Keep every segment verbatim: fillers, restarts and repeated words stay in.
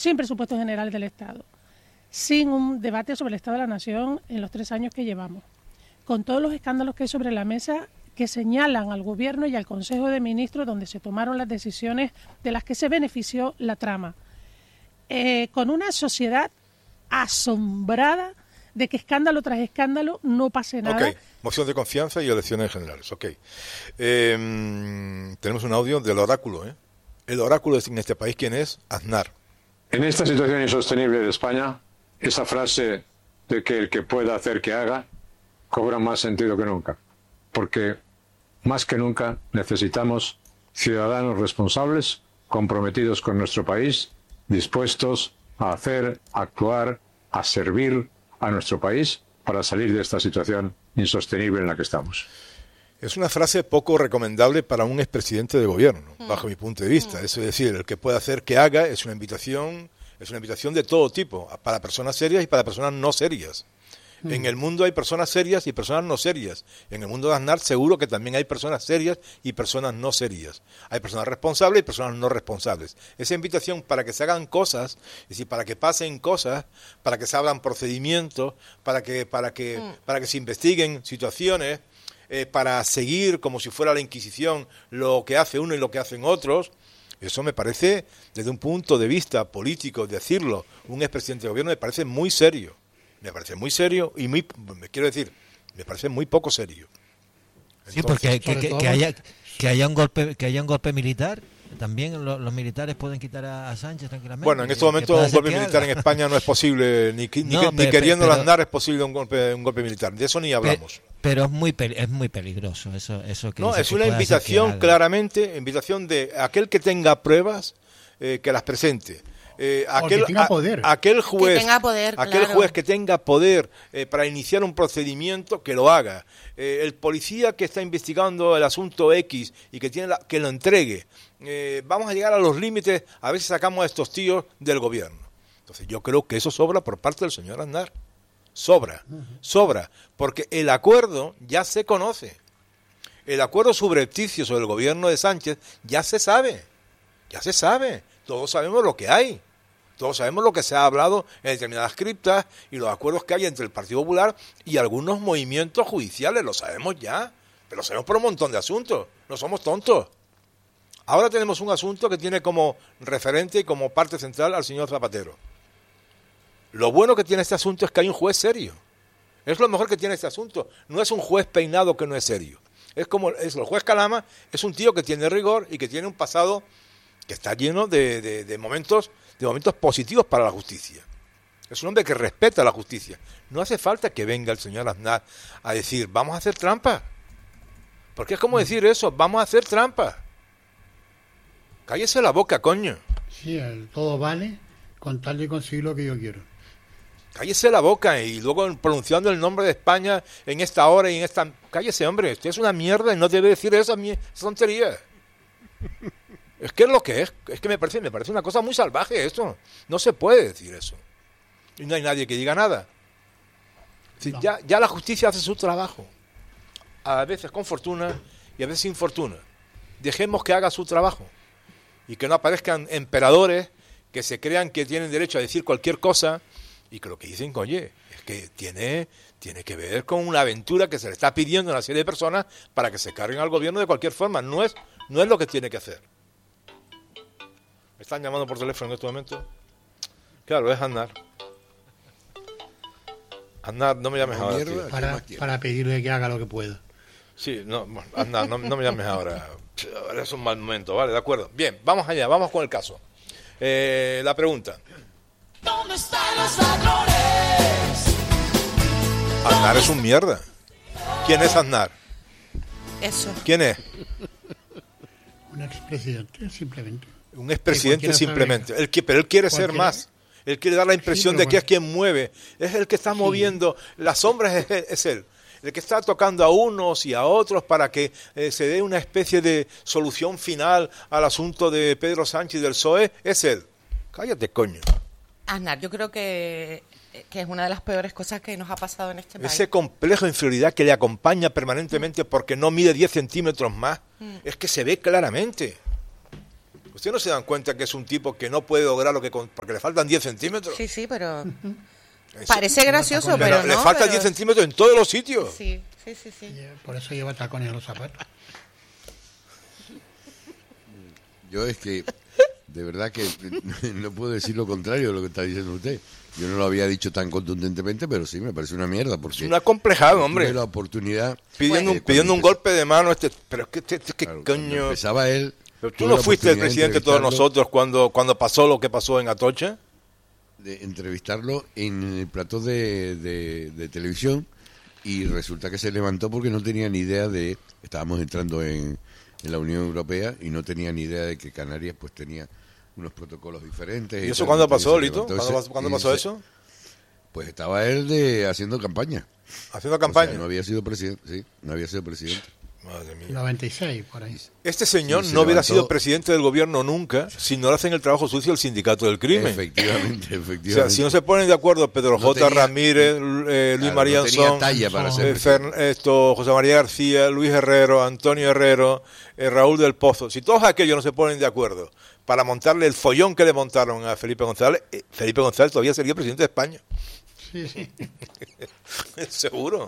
sin presupuestos generales del Estado, sin un debate sobre el Estado de la Nación en los tres años que llevamos, con todos los escándalos que hay sobre la mesa que señalan al Gobierno y al Consejo de Ministros donde se tomaron las decisiones de las que se benefició la trama, eh, con una sociedad asombrada de que escándalo tras escándalo no pase nada. Ok, moción de confianza y elecciones generales, ok. Eh, tenemos un audio del oráculo, ¿eh? El oráculo en este país, ¿quién es? Aznar. En esta situación insostenible de España, esa frase de que el que pueda hacer que haga cobra más sentido que nunca, porque más que nunca necesitamos ciudadanos responsables, comprometidos con nuestro país, dispuestos a hacer, a actuar, a servir a nuestro país para salir de esta situación insostenible en la que estamos. Es una frase poco recomendable para un expresidente de gobierno, mm. bajo mi punto de vista. Mm. Es decir, el que pueda hacer que haga es una invitación, es una invitación de todo tipo, para personas serias y para personas no serias. Mm. En el mundo hay personas serias y personas no serias. En el mundo de Aznar seguro que también hay personas serias y personas no serias. Hay personas responsables y personas no responsables. Esa invitación para que se hagan cosas, es decir, para que pasen cosas, para que se abran procedimientos, para que, para que, mm. para que se investiguen situaciones, Eh, para seguir como si fuera la Inquisición lo que hace uno y lo que hacen otros, eso me parece, desde un punto de vista político, decirlo, un expresidente de gobierno me parece muy serio, me parece muy serio y muy, me quiero decir, me parece muy poco serio. Entonces, sí, porque que, que, que haya que haya un golpe que haya un golpe militar. También lo, los militares pueden quitar a, a Sánchez tranquilamente. Bueno, en este momento un golpe militar en España no es posible, ni, ni, no, ni pero, queriendo pero, Aznar es posible un golpe un golpe militar. De eso ni hablamos. Pero, pero es muy es muy peligroso eso eso que no dice es que una invitación claramente, invitación de aquel que tenga pruebas eh, que las presente. Eh, aquel, tenga poder. A, aquel juez, que tenga poder, aquel claro. juez que tenga poder eh, para iniciar un procedimiento, que lo haga. Eh, el policía que está investigando el asunto X y que tiene la, que lo entregue. Eh, vamos a llegar a los límites a ver si sacamos a estos tíos del gobierno. Entonces yo creo que eso sobra por parte del señor Aznar. Sobra, uh-huh. sobra, porque el acuerdo ya se conoce. El acuerdo subrepticio sobre el gobierno de Sánchez ya se sabe. Ya se sabe. Todos sabemos lo que hay. Todos sabemos lo que se ha hablado en determinadas criptas y los acuerdos que hay entre el Partido Popular y algunos movimientos judiciales. Lo sabemos ya, pero lo sabemos por un montón de asuntos. No somos tontos. Ahora tenemos un asunto que tiene como referente y como parte central al señor Zapatero. Lo bueno que tiene este asunto es que hay un juez serio. Es lo mejor que tiene este asunto. No es un juez peinado que no es serio. Es como es el juez Calama, es un tío que tiene rigor y que tiene un pasado que está lleno de, de, de momentos de momentos positivos para la justicia. Es un hombre que respeta la justicia. No hace falta que venga el señor Aznar a decir, vamos a hacer trampa. Porque es como decir eso, vamos a hacer trampa. Cállese la boca, coño. Sí, el todo vale con tal de conseguir lo que yo quiero. Cállese la boca y luego pronunciando el nombre de España en esta hora y en esta... Cállese, hombre, usted es una mierda y no debe decir esa, esa tontería. Es que es lo que es, es que me parece, me parece una cosa muy salvaje esto. No se puede decir eso. Y no hay nadie que diga nada. Es decir, no. ya, ya la justicia hace su trabajo. A veces con fortuna y a veces sin fortuna. Dejemos que haga su trabajo. Y que no aparezcan emperadores que se crean que tienen derecho a decir cualquier cosa y que lo que dicen, oye, es que tiene, tiene que ver con una aventura que se le está pidiendo a una serie de personas para que se carguen al gobierno de cualquier forma. No es, no es lo que tiene que hacer. ¿Me están llamando por teléfono en este momento? Claro, es Aznar. Aznar, no me llames ahora, tío. Para, para pedirle que haga lo que pueda. Sí, no, bueno, Aznar, no, no me llames ahora. Ahora es un mal momento, vale, de acuerdo. Bien, vamos allá, vamos con el caso. Eh, la pregunta. ¿Dónde están los ladrones? Aznar es un mierda. ¿Quién es Aznar? Eso. ¿Quién es? Un expresidente, simplemente. Un expresidente simplemente. Él, pero él quiere ser más. Él quiere dar la impresión sí, de que bueno. es quien mueve. Es el que está sí. moviendo. Las sombras es, es él. El que está tocando a unos y a otros para que eh, se dé una especie de solución final al asunto de Pedro Sánchez y del P S O E es él. Cállate, coño. Aznar, yo creo que, que es una de las peores cosas que nos ha pasado en este país. Ese complejo de inferioridad que le acompaña permanentemente mm. porque no mide diez centímetros más, mm. es que se ve claramente. ¿Ustedes no se dan cuenta que es un tipo que no puede lograr lo que... Con, porque le faltan diez centímetros? Sí, sí, pero... Parece gracioso, pero, pero no. Le faltan pero... diez centímetros en todos los sitios. Sí, sí, sí, sí. Por eso lleva tacones en los zapatos. Yo es que, de verdad que no puedo decir lo contrario de lo que está diciendo usted. Yo no lo había dicho tan contundentemente, pero sí, me parece una mierda. Porque es un acomplejado, hombre. Tuve la oportunidad... Pidiendo, eh, un, pidiendo un empezó, golpe de mano, este, pero ¿qué, qué, qué claro, coño? Empezaba él... Pero tú no fuiste el presidente de todos nosotros cuando, cuando pasó lo que pasó en Atocha. De entrevistarlo en el plató de, de, de televisión y resulta que se levantó porque no tenía ni idea de... Estábamos entrando en, en la Unión Europea y no tenía ni idea de que Canarias pues tenía unos protocolos diferentes. ¿Y, y eso tal, cuándo entonces pasó, se Lito? levantó ¿Cuándo, ese, ¿cuándo pasó eso? Pues estaba él de haciendo campaña. ¿Haciendo campaña? O sea, no había sido presidente, sí, no había sido presidente. Madre mía. noventa y seis, por ahí. Este señor Sí, no hubiera levantó... sido presidente del gobierno nunca si no le hacen el trabajo sucio al sindicato del crimen. Efectivamente, efectivamente. O sea, si no se ponen de acuerdo Pedro No J. tenía, Ramírez, eh, Luis claro, María no tenía Anzón, talla para ser eh, Fer, esto, José María García, Luis Herrero, Antonio Herrero, eh, Raúl del Pozo, si todos aquellos no se ponen de acuerdo para montarle el follón que le montaron a Felipe González, eh, Felipe González todavía sería presidente de España. Sí, sí. Seguro.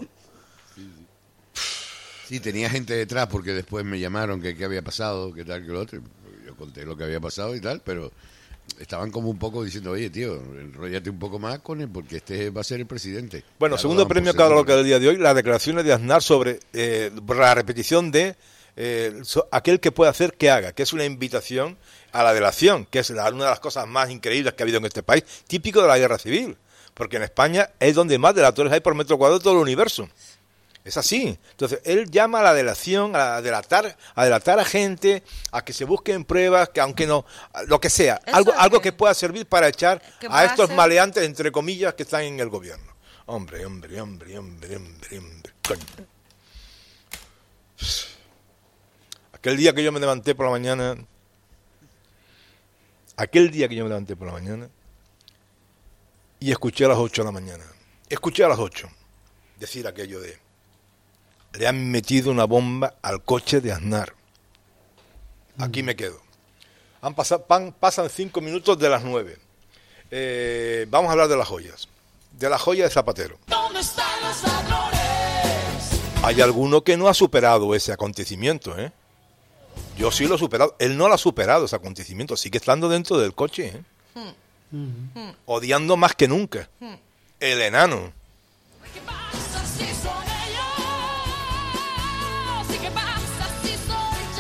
Sí, tenía gente detrás porque después me llamaron que qué había pasado, que tal, que lo otro. Yo conté lo que había pasado y tal, pero estaban como un poco diciendo, oye, tío, enróllate un poco más con él porque este va a ser el presidente. Bueno, ya segundo premio Carlos Roca del día de hoy, las declaraciones de Aznar sobre eh, la repetición de eh, so, aquel que puede hacer que haga, que es una invitación a la delación, que es la, una de las cosas más increíbles que ha habido en este país, típico de la guerra civil, porque en España es donde más delatores hay por metro cuadrado de todo el universo. Es así. Entonces, él llama a la delación, a delatar, a delatar a gente, a que se busquen pruebas, que aunque no, lo que sea, Eso algo, que, algo que pueda servir para echar a estos hacer... maleantes, entre comillas, que están en el gobierno. Hombre, hombre, hombre, hombre, hombre, hombre. Coño. Aquel día que yo me levanté por la mañana, aquel día que yo me levanté por la mañana y escuché a las ocho de la mañana, escuché a las ocho decir aquello de le han metido una bomba al coche de Aznar. Aquí me quedo. Han pasado, pan, pasan cinco minutos de las nueve. Eh, vamos a hablar de las joyas. De la joya de Zapatero. ¿Dónde están los ladrones? Hay alguno que no ha superado ese acontecimiento, ¿eh? Yo sí lo he superado. Él no lo ha superado, ese acontecimiento. Sigue estando dentro del coche, ¿eh? Hmm. Hmm. Odiando más que nunca. Hmm. El enano. ¿Qué pasa si son ellos? ¿Y qué pasa si soy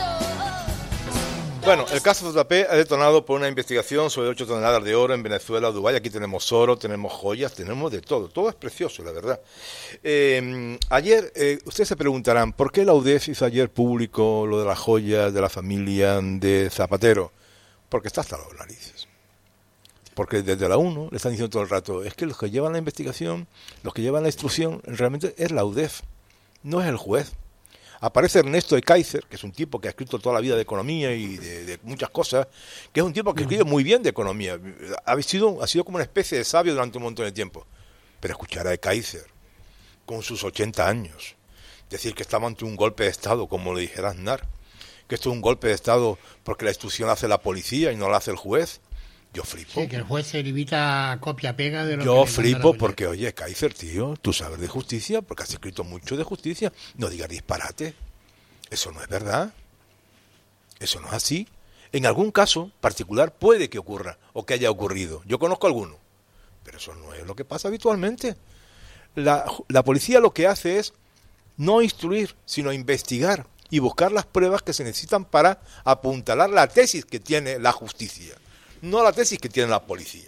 yo? Bueno, el caso J P ha detonado por una investigación sobre ocho toneladas de oro en Venezuela, Dubái. Aquí tenemos oro, tenemos joyas, tenemos de todo. Todo es precioso, la verdad. Eh, ayer, eh, ustedes se preguntarán, ¿por qué la U D E F hizo ayer público lo de las joyas de la familia de Zapatero? Porque está hasta las narices. Porque desde la ONU le están diciendo todo el rato, es que los que llevan la investigación, los que llevan la instrucción, realmente es la U D E F, no es el juez. Aparece Ernesto de Kaiser, que es un tipo que ha escrito toda la vida de economía y de, de muchas cosas, que es un tipo que escribe muy bien de economía. Ha sido, ha sido como una especie de sabio durante un montón de tiempo. Pero escuchar a de Kaiser, con sus ochenta años, decir que estamos ante un golpe de Estado, como le dijera Aznar, que esto es un golpe de Estado porque la instrucción la hace la policía y no la hace el juez, yo flipo. Sí, que el juez se limita a copia-pega de lo Yo que flipo porque, oye, Kaiser, tío, tú sabes de justicia, porque has escrito mucho de justicia. No digas disparate. Eso no es verdad. Eso no es así. En algún caso particular puede que ocurra o que haya ocurrido. Yo conozco alguno. Pero eso no es lo que pasa habitualmente. La, la policía lo que hace es no instruir, sino investigar y buscar las pruebas que se necesitan para apuntalar la tesis que tiene la justicia. No la tesis que tiene la policía.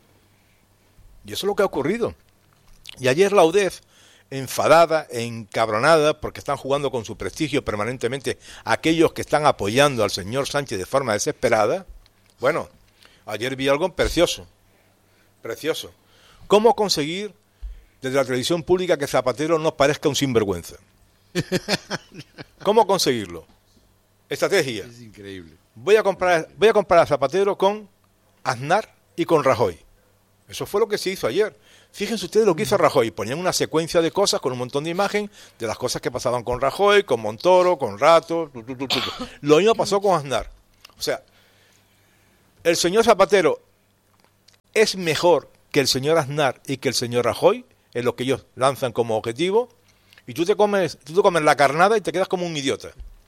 Y eso es lo que ha ocurrido. Y ayer la U D E F, enfadada, encabronada, porque están jugando con su prestigio permanentemente aquellos que están apoyando al señor Sánchez de forma desesperada, bueno, ayer vi algo precioso, precioso. ¿Cómo conseguir desde la televisión pública que Zapatero no parezca un sinvergüenza? ¿Cómo conseguirlo? Estrategia. Es increíble. Voy a comprar, voy a comprar a Zapatero con Aznar y con Rajoy. Eso fue lo que se hizo ayer. Fíjense ustedes lo que hizo Rajoy. Ponían una secuencia de cosas con un montón de imagen de las cosas que pasaban con Rajoy, con Montoro, con Rato. Tu, tu, tu, tu. Lo mismo pasó con Aznar. O sea, el señor Zapatero es mejor que el señor Aznar y que el señor Rajoy, es lo que ellos lanzan como objetivo, y tú te comes, tú te comes la carnada y te quedas como un idiota.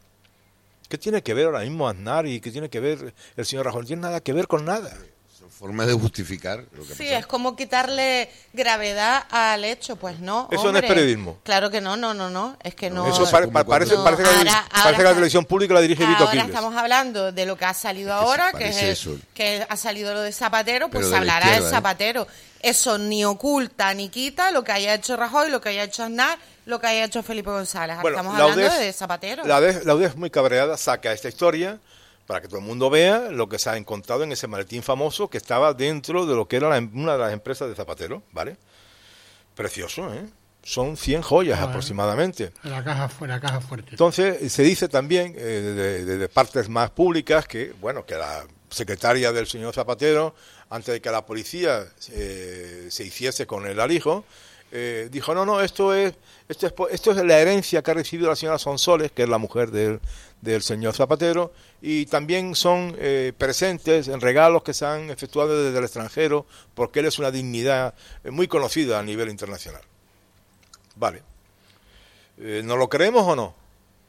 ¿Qué tiene que ver ahora mismo Aznar y qué tiene que ver el señor Rajoy? No tiene nada que ver con nada. Forma de justificar lo que Sí, pasa. es como quitarle gravedad al hecho, pues no. Eso no hombre. es periodismo. Claro que no, no, no, no. Es que no. Eso pare- pa- parece, No, parece, que, la, ahora- parece ahora que la está- televisión pública la dirige Vito Ahora Quiles. estamos hablando de lo que ha salido Es que se ahora, que, parece es el- eso. que ha salido lo de Zapatero, pues Pero se de la hablará del izquierda, ¿eh? Zapatero. Eso ni oculta ni quita lo que haya hecho Rajoy, lo que haya hecho Aznar, lo que haya hecho Felipe González. Bueno, estamos la hablando UDEF de Zapatero. La UDEF, la UDEF muy cabreada saca esta historia para que todo el mundo vea lo que se ha encontrado en ese maletín famoso que estaba dentro de lo que era la- una de las empresas de Zapatero, ¿vale? Precioso, ¿eh? Son cien joyas Bueno. aproximadamente. La caja, fu- la caja fuerte. Entonces, se dice también eh, de, de- de partes más públicas que, bueno, que la secretaria del señor Zapatero, antes de que la policía eh, se hiciese con el alijo, eh, dijo, no, no, esto es, esto es po- esto es la herencia que ha recibido la señora Sonsoles, que es la mujer del, del señor Zapatero, y también son eh, presentes en regalos que se han efectuado desde el extranjero, porque él es una dignidad eh, muy conocida a nivel internacional. Vale. Eh, ¿Nos lo creemos o no?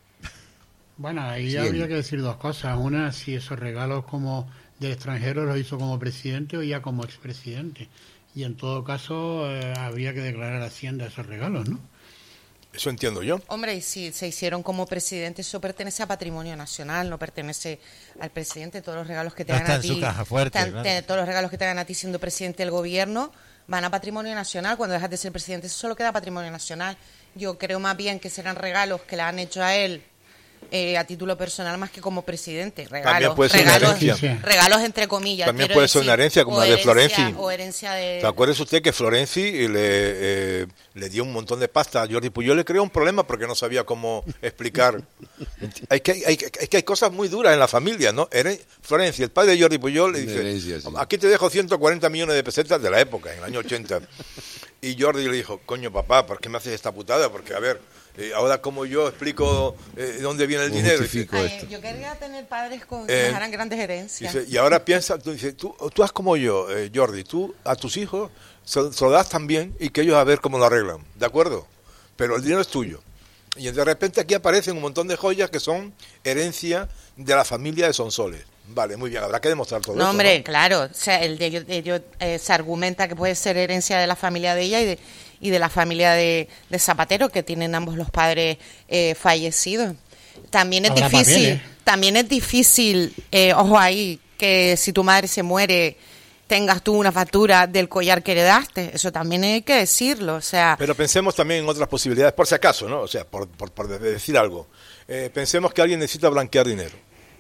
Bueno, ahí Sí, habría el- que decir dos cosas. Una, si esos regalos como del extranjero los hizo como presidente o ya como expresidente. Y en todo caso, eh, habría que declarar a Hacienda esos regalos, ¿no? Eso entiendo yo. Hombre, y si se hicieron como presidente, eso pertenece a patrimonio nacional, no pertenece al presidente. Todos los regalos que te No hagan está a en ti, su caja fuerte, están- claro. te- todos los regalos que te hagan a ti siendo presidente del gobierno van a patrimonio nacional. Cuando dejas de ser presidente, eso solo queda patrimonio nacional. Yo creo más bien que serán regalos que le han hecho a él eh, a título personal más que como presidente. Regalos, También puede ser una regalos, herencia. regalos entre comillas. También quiero puede ser decir, una herencia, como o la de herencia- Florenci. O herencia de... ¿Se acuerda usted que Florenci le, eh, le dio un montón de pasta a Jordi Puyol? Le creó un problema porque no sabía cómo explicar. hay que, hay, que- es que hay cosas muy duras en la familia, ¿no? Heren- Florenci, el padre de Jordi Puyol, le Una dice, herencia, sí. aquí te dejo ciento cuarenta millones de pesetas de la época, en el año ochenta. Y Jordi le dijo, coño papá, ¿por qué me haces esta putada? Porque, a ver, eh, ahora como yo explico eh, dónde viene el ¿Cómo dinero. justifico Ay, esto? yo quería tener padres con, que Eh, me dejaran grandes herencias. Dice, y ahora piensa, tú, dice, tú, tú haz como yo, eh, Jordi, tú a tus hijos se, se lo das también y que ellos a ver cómo lo arreglan, ¿de acuerdo? Pero el dinero es tuyo. Y de repente aquí aparecen un montón de joyas que son herencia de la familia de Sonsoles. Vale, muy bien, habrá que demostrar todo No, eso. hombre, ¿no? claro. O sea, el de ellos, de ellos, eh, se argumenta que puede ser herencia de la familia de ella y de, y de la familia de, de Zapatero, que tienen ambos los padres eh, fallecidos. También es Habrá difícil, papeles. también es difícil, eh, ojo ahí, que si tu madre se muere tengas tú una factura del collar que heredaste. Eso también hay que decirlo. O sea, Pero pensemos también en otras posibilidades, por si acaso, ¿no? O sea, por, por, por decir algo. Eh, pensemos que alguien necesita blanquear dinero.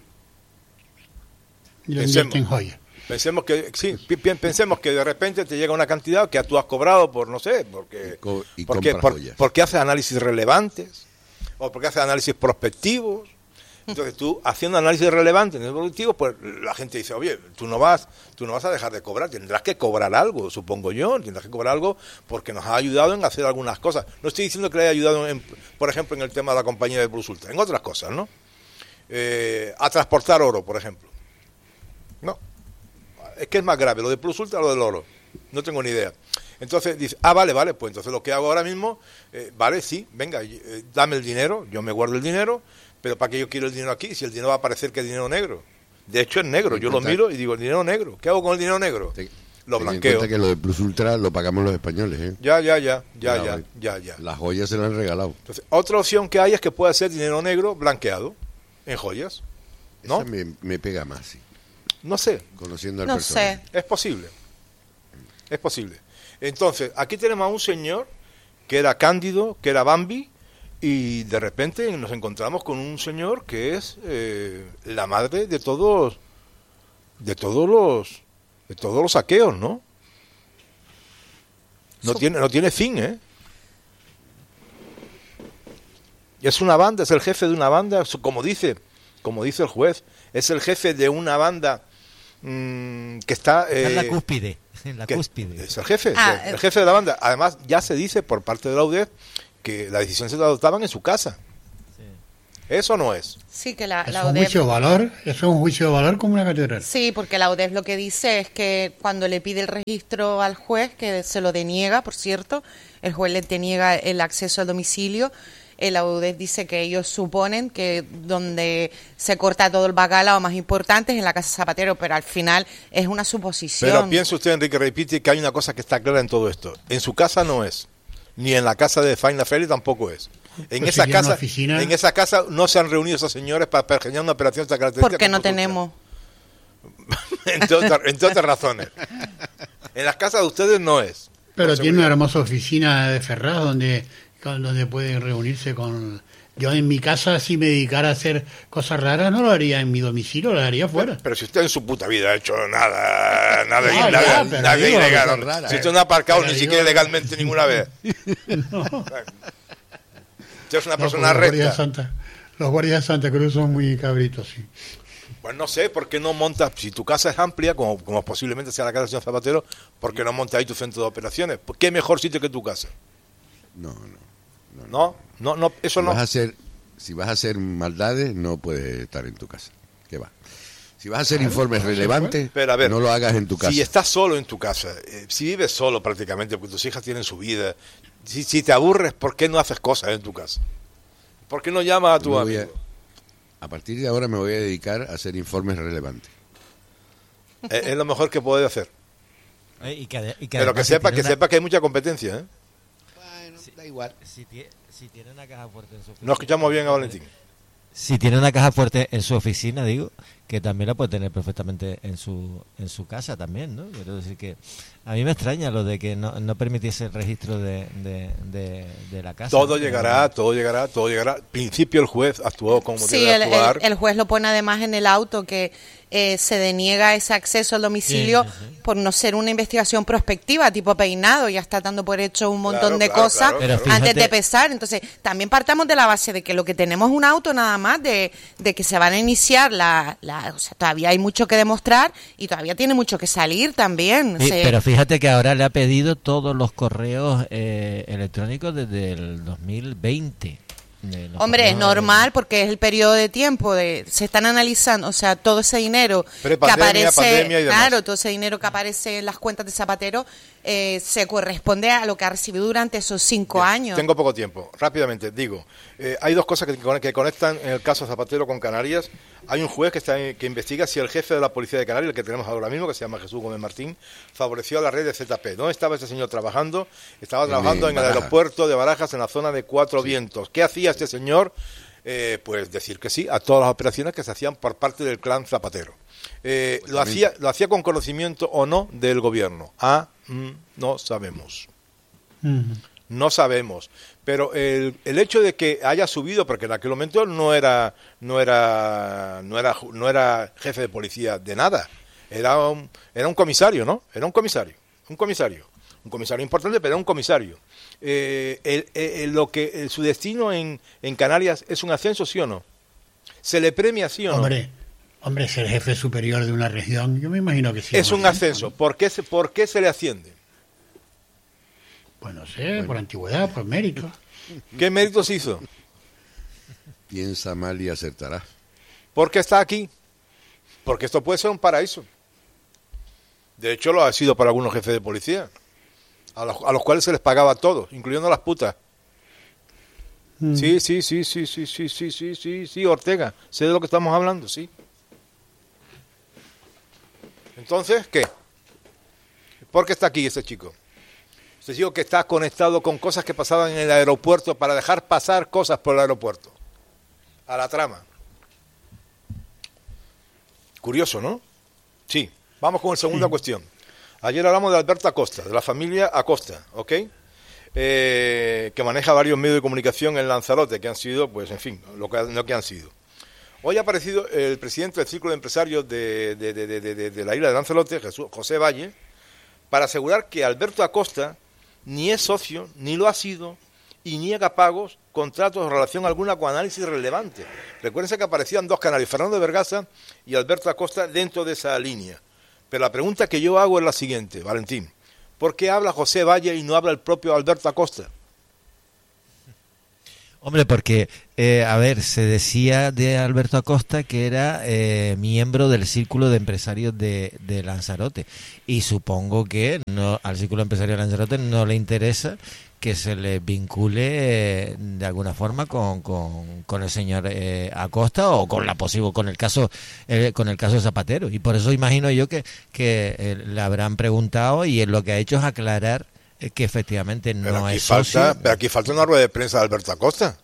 Y lo Pensemos. invierte en joyas. Pensemos que, sí, pi- pi- pensemos que de repente te llega una cantidad que tú has cobrado por, no sé, porque, Y co- y porque, compras por- joyas. porque haces análisis relevantes o porque haces análisis prospectivos. Entonces tú, haciendo análisis relevantes en el prospectivo, pues la gente dice, oye, tú no vas tú no vas a dejar de cobrar, tendrás que cobrar algo, supongo yo, tendrás que cobrar algo porque nos ha ayudado en hacer algunas cosas. No estoy diciendo que le haya ayudado, en, por ejemplo, en el tema de la compañía de Plus Ultra, en otras cosas, ¿no? Eh, a transportar oro, por ejemplo. No. Es que es más grave, lo de Plus Ultra o lo del oro. No tengo ni idea. Entonces dice, ah, vale, vale, pues entonces lo que hago ahora mismo, eh, vale, sí, venga, eh, dame el dinero, yo me guardo el dinero, pero ¿para qué yo quiero el dinero aquí si el dinero va a parecer que es dinero negro? De hecho es negro, yo lo miro y digo, el dinero negro, ¿qué hago con el dinero negro? Te- Lo ten en blanqueo. cuenta que lo de Plus Ultra lo pagamos los españoles, ¿eh? Ya, ya, ya, ya, Cuidado, ya, eh. ya, ya. Las joyas se las han regalado. Entonces, otra opción que hay es que pueda ser dinero negro blanqueado en joyas. ¿No? Esa me, me pega más, sí. No sé, Conociendo al no personaje. sé. es posible. Es posible. Entonces, aquí tenemos a un señor que era Cándido, que era Bambi, y de repente nos encontramos con un señor que es eh, la madre de todos, de todos los, de todos los saqueos, ¿no? No Su- tiene, no tiene fin, ¿eh? Es una banda, es el jefe de una banda, su- como dice, como dice el juez, es el jefe de una banda mm, que está... Está en la eh, cúspide. En la que cúspide. es el jefe, Ah, el eh. jefe de la banda. Además, ya se dice por parte de la U D E F que la decisión se la adoptaban en su casa. ¿Eso no es? Sí, que la, Es la un U D E F... juicio de valor, eso es un juicio de valor como una catedral. Sí, porque la U D E F lo que dice es que cuando le pide el registro al juez, que se lo deniega, por cierto, el juez le deniega el acceso al domicilio, eh, la U D E F dice que ellos suponen que donde se corta todo el bacalao más importante es en la casa Zapatero, pero al final es una suposición. Pero piense usted, Enrique Repite, que hay una cosa que está clara en todo esto. En su casa no es, ni en la casa de Faina Félix tampoco es. En Pues esa sería una casa, oficina. en esa casa no se han reunido esos señores para pergeñar una operación de esta característica. Porque no como consulta. tenemos. entre, otras, entre otras razones. En las casas de ustedes no es. Pero Con tiene seguridad. una hermosa oficina de Ferraz donde, con- donde pueden reunirse con... Yo en mi casa, si me dedicara a hacer cosas raras, no lo haría en mi domicilio, lo haría fuera. Pero si usted en su puta vida ha hecho nada, nada, Ah, nada, ya, pero nada digo, ilegal. cosas raras. Si usted no ha aparcado Pero ni digo- siquiera legalmente ninguna vez. No. Usted es una No, persona porque los guardias de recta. Santa, los guardias de Santa Cruz son muy cabritos, sí. Pues no sé, ¿por qué no montas? Si tu casa es amplia, como, como posiblemente sea la casa del señor Zapatero, ¿por qué no montas ahí tu centro de operaciones? ¿Qué mejor sitio que tu casa? No, no. ¿No? No, no, eso Si no. vas a hacer, si vas a hacer maldades, no puedes estar en tu casa. ¿Qué va? Si vas a hacer informes relevantes, Pero a ver, no lo hagas en tu casa. Si estás solo en tu casa, eh, si vives solo prácticamente, porque tus hijas tienen su vida, si, si te aburres, ¿por qué no haces cosas en tu casa? ¿Por qué no llamas a tu Me voy amigo? A partir de ahora me voy a dedicar a hacer informes relevantes. Eh, es lo mejor que puedes hacer. Eh, y que ade- y que Pero además que si sepa tiene que una- sepa que hay mucha competencia, ¿eh? Bueno, da igual. Si, tie- si tiene una caja fuerte en su oficina, No escuchamos bien a Valentín. Si tiene una caja fuerte en su oficina, digo, que también la puede tener perfectamente en su en su casa también, ¿no? Quiero decir que a mí me extraña lo de que no, no permitiese el registro de, de, de, de la casa. Todo ¿no? llegará, todo llegará, todo llegará. Al principio el juez actuó como Sí, debe el, el- actuar. el juez lo pone además en el auto que eh, se deniega ese acceso al domicilio Sí, sí, sí. por no ser una investigación prospectiva, tipo peinado, ya está dando por hecho un montón Claro, de claro, cosas claro, Pero claro. antes fíjate- de pesar. Entonces, también partamos de la base de que lo que tenemos es un auto nada más, de, de que se van a iniciar, la, la, o sea, todavía hay mucho que demostrar y todavía tiene mucho que salir también. Sí, Se- pero fíjate que ahora le ha pedido todos los correos eh, electrónicos desde el dos mil veinte. De los Hombre, es correos- normal porque es el periodo de tiempo de se están analizando, o sea, todo ese dinero que Prepandemia, aparece, pandemia y demás. claro, todo ese dinero que aparece en las cuentas de Zapatero eh, se corresponde a lo que ha recibido durante esos cinco Bien, años. Tengo poco tiempo. Rápidamente, digo, eh, hay dos cosas que, que conectan en el caso Zapatero con Canarias. Hay un juez que está que investiga si el jefe de la policía de Canarias, el que tenemos ahora mismo, que se llama Jesús Gómez Martín, favoreció a la red de Z P. ¿Dónde estaba ese señor trabajando? Estaba En trabajando en el Barajas. aeropuerto de Barajas, en la zona de Cuatro Vientos. ¿Qué hacía este señor? Eh, pues decir que sí a todas las operaciones que se hacían por parte del clan Zapatero. Eh, Pues lo hacía lo hacía con conocimiento o no del gobierno. Ah, mm, no sabemos. Ujú. No sabemos, pero el, el hecho de que haya subido, porque en aquel momento no era no era no era ju- no era jefe de policía de nada, era un, era un comisario, ¿no? Era un comisario, un comisario, un comisario importante, pero era un comisario. Eh, el- el- lo que el- su destino en, en Canarias es un ascenso, ¿sí o no? ¿Se le premia, sí o no? Hombre, hombre, ser jefe superior de una región, yo me imagino que sí. es un ascenso. ¿Por qué se, por qué se le asciende? Pues no sé, por antigüedad, por mérito. ¿Qué méritos hizo? Piensa mal y acertarás. ¿Por qué está aquí? Porque esto puede ser un paraíso. De hecho, lo ha sido para algunos jefes de policía, a los, a los cuales se les pagaba todo, incluyendo las putas. Mm. Sí, sí, sí, sí, sí, sí, sí, sí, sí, sí, Ortega, sé de lo que estamos hablando, sí. Entonces, ¿qué? ¿Por qué está aquí este chico? Este chico que está conectado con cosas que pasaban en el aeropuerto para dejar pasar cosas por el aeropuerto. A la trama. Curioso, ¿no? Sí. Vamos con la segunda cuestión. Ayer hablamos de Alberto Acosta, de la familia Acosta, ¿ok? Eh, que maneja varios medios de comunicación en Lanzarote, que han sido, pues, en fin, lo que, lo que han sido. Hoy ha aparecido el presidente del Círculo de Empresarios de, de, de, de, de, de la isla de Lanzarote, Jesús, José Valle, para asegurar que Alberto Acosta ni es socio, ni lo ha sido, y niega pagos, contratos o relación alguna con análisis relevante. Recuérdense que aparecían dos canales, Fernando de Vergasa y Alberto Acosta, dentro de esa línea. Pero la pregunta que yo hago es la siguiente, Valentín. ¿Por qué habla José Valle y no habla el propio Alberto Acosta? Hombre, porque, eh, a ver, se decía de Alberto Acosta que era eh, miembro del Círculo de Empresarios de, de Lanzarote. Y supongo que no al Círculo de Empresarios de Lanzarote no le interesa que se le vincule eh, de alguna forma con, con, con el señor eh, Acosta o con la posible con el caso eh, con el caso de Zapatero. Y por eso imagino yo que, que eh, le habrán preguntado y él lo que ha hecho es aclarar eh, que efectivamente no pero aquí es falta, socio. pero aquí falta una rueda de prensa de Alberto Acosta.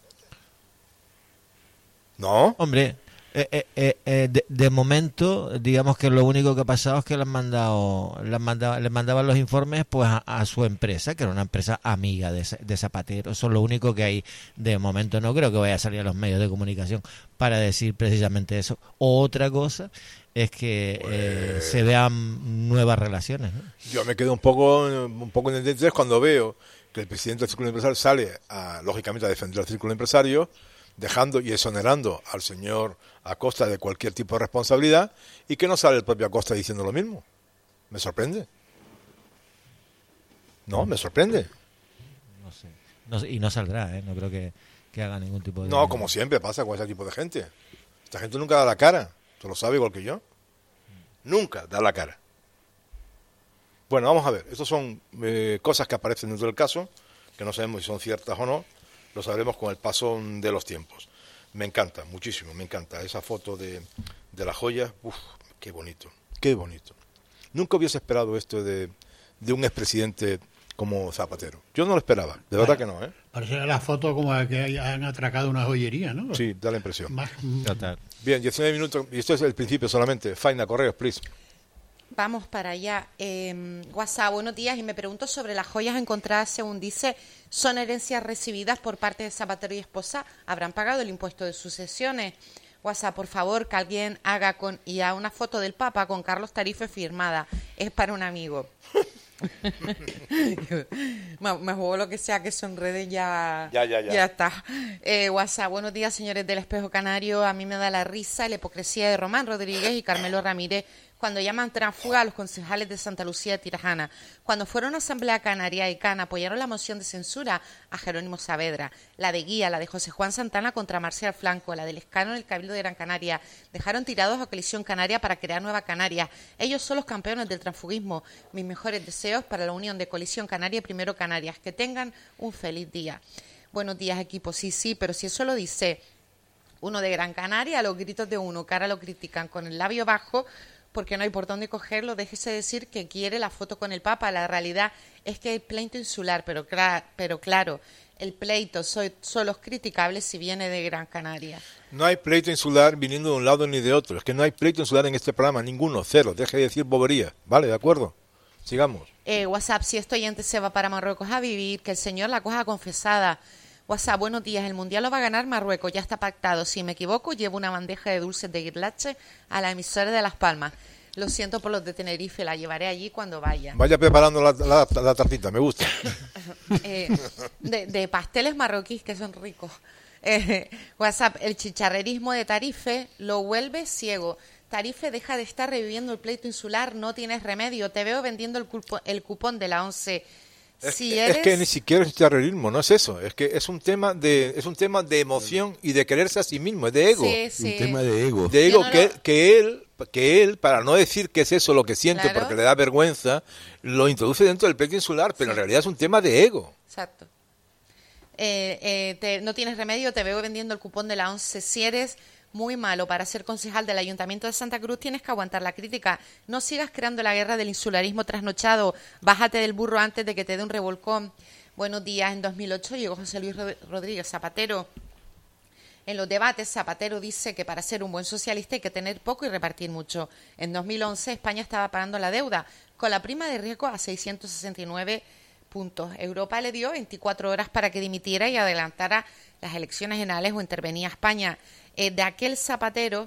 ¿No? Hombre, eh, eh, eh, eh, de, de momento, digamos que lo único que ha pasado es que le han mandado, le han mandado, le mandaban los informes pues a, a su empresa, que era una empresa amiga de, de Zapatero. Eso es lo único que hay de momento. No creo que vaya a salir a los medios de comunicación para decir precisamente eso. Otra cosa es que pues... eh, se vean nuevas relaciones, ¿no? Yo me quedo un poco un poco en el cuando veo que el presidente del Círculo Empresario sale, a, lógicamente, a defender al Círculo Empresario, dejando y exonerando al señor Acosta de cualquier tipo de responsabilidad, y que no sale el propio Acosta diciendo lo mismo. Me sorprende. No, me sorprende. No sé. No, y no saldrá, ¿eh? No creo que, que haga ningún tipo de... No, como siempre pasa con ese tipo de gente. Esta gente nunca da la cara. Tú lo sabes igual que yo. Nunca da la cara. Bueno, vamos a ver. Estas son eh, cosas que aparecen dentro del caso, que no sabemos si son ciertas o no. Lo sabremos con el paso de los tiempos. Me encanta, muchísimo, me encanta. Esa foto de, de la joya, uff, qué bonito, qué bonito. Nunca hubiese esperado esto de, de un expresidente como Zapatero. Yo no lo esperaba, de verdad que no, ¿eh? Parece la foto como que han atracado una joyería, ¿no? Sí, da la impresión. Más, Total. Bien, diecinueve minutos, y esto es el principio solamente. Faina, correos, please. Vamos para allá. Eh, WhatsApp, buenos días. Y me pregunto sobre las joyas encontradas, según dice, ¿son herencias recibidas por parte de Zapatero y esposa? ¿Habrán pagado el impuesto de sucesiones? WhatsApp, por favor, que alguien haga con I A una foto del Papa con Carlos Tarife firmada. Es para un amigo. me, me juego lo que sea que sonrede ya, ya, ya, ya. ya está. Eh, WhatsApp, buenos días, señores del Espejo Canario. A mí me da la risa la hipocresía de Román Rodríguez y Carmelo Ramírez cuando llaman tránsfuga a los concejales de Santa Lucía de Tirajana, cuando fueron a Asamblea Canaria y C A N apoyaron la moción de censura a Jerónimo Saavedra, la de Guía, la de José Juan Santana contra Marcial Flanco, la del Escano en el Cabildo de Gran Canaria, dejaron tirados a Coalición Canaria para crear Nueva Canaria. Ellos son los campeones del transfugismo. Mis mejores deseos para la unión de Coalición Canaria y Primero Canarias. Que tengan un feliz día. Buenos días, equipo. Sí, sí, pero si eso lo dice uno de Gran Canaria, a los gritos de uno, que ahora lo critican con el labio bajo, porque no hay por dónde cogerlo, déjese decir que quiere la foto con el Papa. La realidad es que hay pleito insular, pero, cla- pero claro, el pleito soy, solo es criticable si viene de Gran Canaria. No hay pleito insular viniendo de un lado ni de otro. Es que no hay pleito insular en este programa, ninguno, cero. Deje de decir bobería. Vale, de acuerdo. Sigamos. Eh, WhatsApp, si este oyente se va para Marruecos a vivir, que el Señor la coja confesada. WhatsApp, buenos días, el Mundial lo va a ganar Marruecos, ya está pactado. Si me equivoco, llevo una bandeja de dulces de guirlache a la emisora de Las Palmas. Lo siento por los de Tenerife, la llevaré allí cuando vaya. Vaya preparando la, la, la tartita, me gusta. eh, de, de pasteles marroquíes que son ricos. Eh, WhatsApp, el chicharrerismo de Tarife lo vuelve ciego. Tarife, deja de estar reviviendo el pleito insular, no tienes remedio. Te veo vendiendo el, culpo, el cupón de la once. Es, si que, eres... es que ni siquiera es chicharrerismo, no es eso. Es que es un tema de es un tema de emoción y de quererse a sí mismo, es de ego. Sí, sí. Un tema de ego. De ego no que, lo- que él que él, para no decir que es eso lo que siente Claro. porque le da vergüenza, lo introduce dentro del pleito insular, pero en realidad es un tema de ego. Exacto. Eh, eh, te- no tienes remedio, te veo vendiendo el cupón de la once. Si eres muy malo para ser concejal del Ayuntamiento de Santa Cruz, tienes que aguantar la crítica. No sigas creando la guerra del insularismo trasnochado. Bájate del burro antes de que te dé un revolcón. Buenos días. En dos mil ocho llegó José Luis Rod- Rodríguez Zapatero. En los debates, Zapatero dice que para ser un buen socialista hay que tener poco y repartir mucho. En dos mil once, España estaba pagando la deuda con la prima de riesgo a seiscientos sesenta y nueve puntos. Europa le dio veinticuatro horas para que dimitiera y adelantara las elecciones generales o intervenía España. Eh, de aquel Zapatero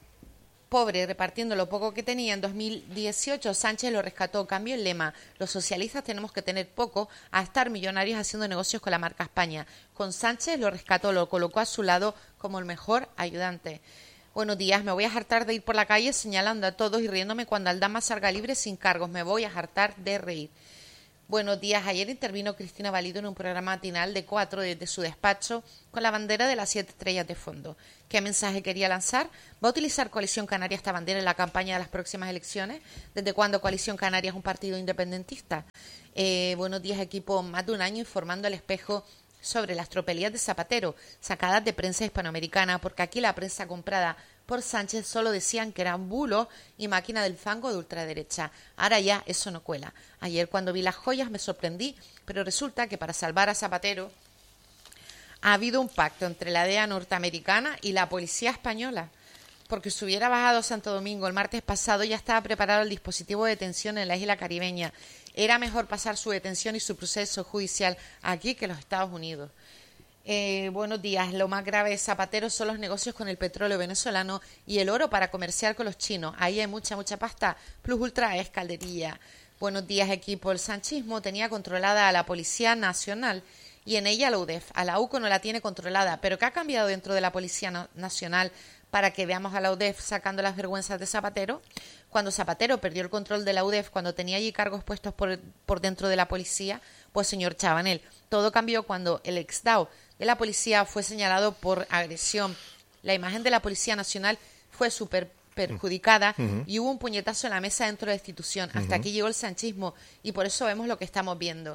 pobre repartiendo lo poco que tenía, en dos mil dieciocho Sánchez lo rescató. Cambio el lema: los socialistas tenemos que tener poco a estar millonarios haciendo negocios con la marca España. Con Sánchez lo rescató, lo colocó a su lado como el mejor ayudante. Buenos días, me voy a hartar de ir por la calle señalando a todos y riéndome cuando Aldama salga libre sin cargos. Me voy a hartar de reír. Buenos días. Ayer intervino Cristina Valido en un programa matinal de cuatro desde su despacho con la bandera de las siete estrellas de fondo. ¿Qué mensaje quería lanzar? ¿Va a utilizar Coalición Canaria esta bandera en la campaña de las próximas elecciones? ¿Desde cuándo Coalición Canaria es un partido independentista? Eh, buenos días, equipo. Más de un año informando al Espejo sobre las tropelías de Zapatero, sacadas de prensa hispanoamericana, porque aquí la prensa comprada por Sánchez solo decían que eran bulos y máquina del fango de ultraderecha. Ahora ya eso no cuela. Ayer cuando vi las joyas me sorprendí, pero resulta que para salvar a Zapatero ha habido un pacto entre la D E A norteamericana y la policía española. Porque si hubiera bajado a Santo Domingo el martes pasado ya estaba preparado el dispositivo de detención en la isla caribeña. Era mejor pasar su detención y su proceso judicial aquí que en los Estados Unidos. Eh, buenos días. Lo más grave de Zapatero son los negocios con el petróleo venezolano y el oro para comerciar con los chinos. Ahí hay mucha, mucha pasta. Plus ultra es calderilla. Buenos días, equipo. El sanchismo tenía controlada a la Policía Nacional y en ella la U D E F. A la U C O no la tiene controlada. ¿Pero qué ha cambiado dentro de la Policía no- Nacional para que veamos a la U D E F sacando las vergüenzas de Zapatero? Cuando Zapatero perdió el control de la U D E F, cuando tenía allí cargos puestos por, por dentro de la policía, pues señor Chabanel, todo cambió cuando el ex D A O de la policía fue señalado por agresión. La imagen de la Policía Nacional fue súper perjudicada uh-huh. y hubo un puñetazo en la mesa dentro de la institución. Hasta uh-huh. aquí llegó el sanchismo y por eso vemos lo que estamos viendo.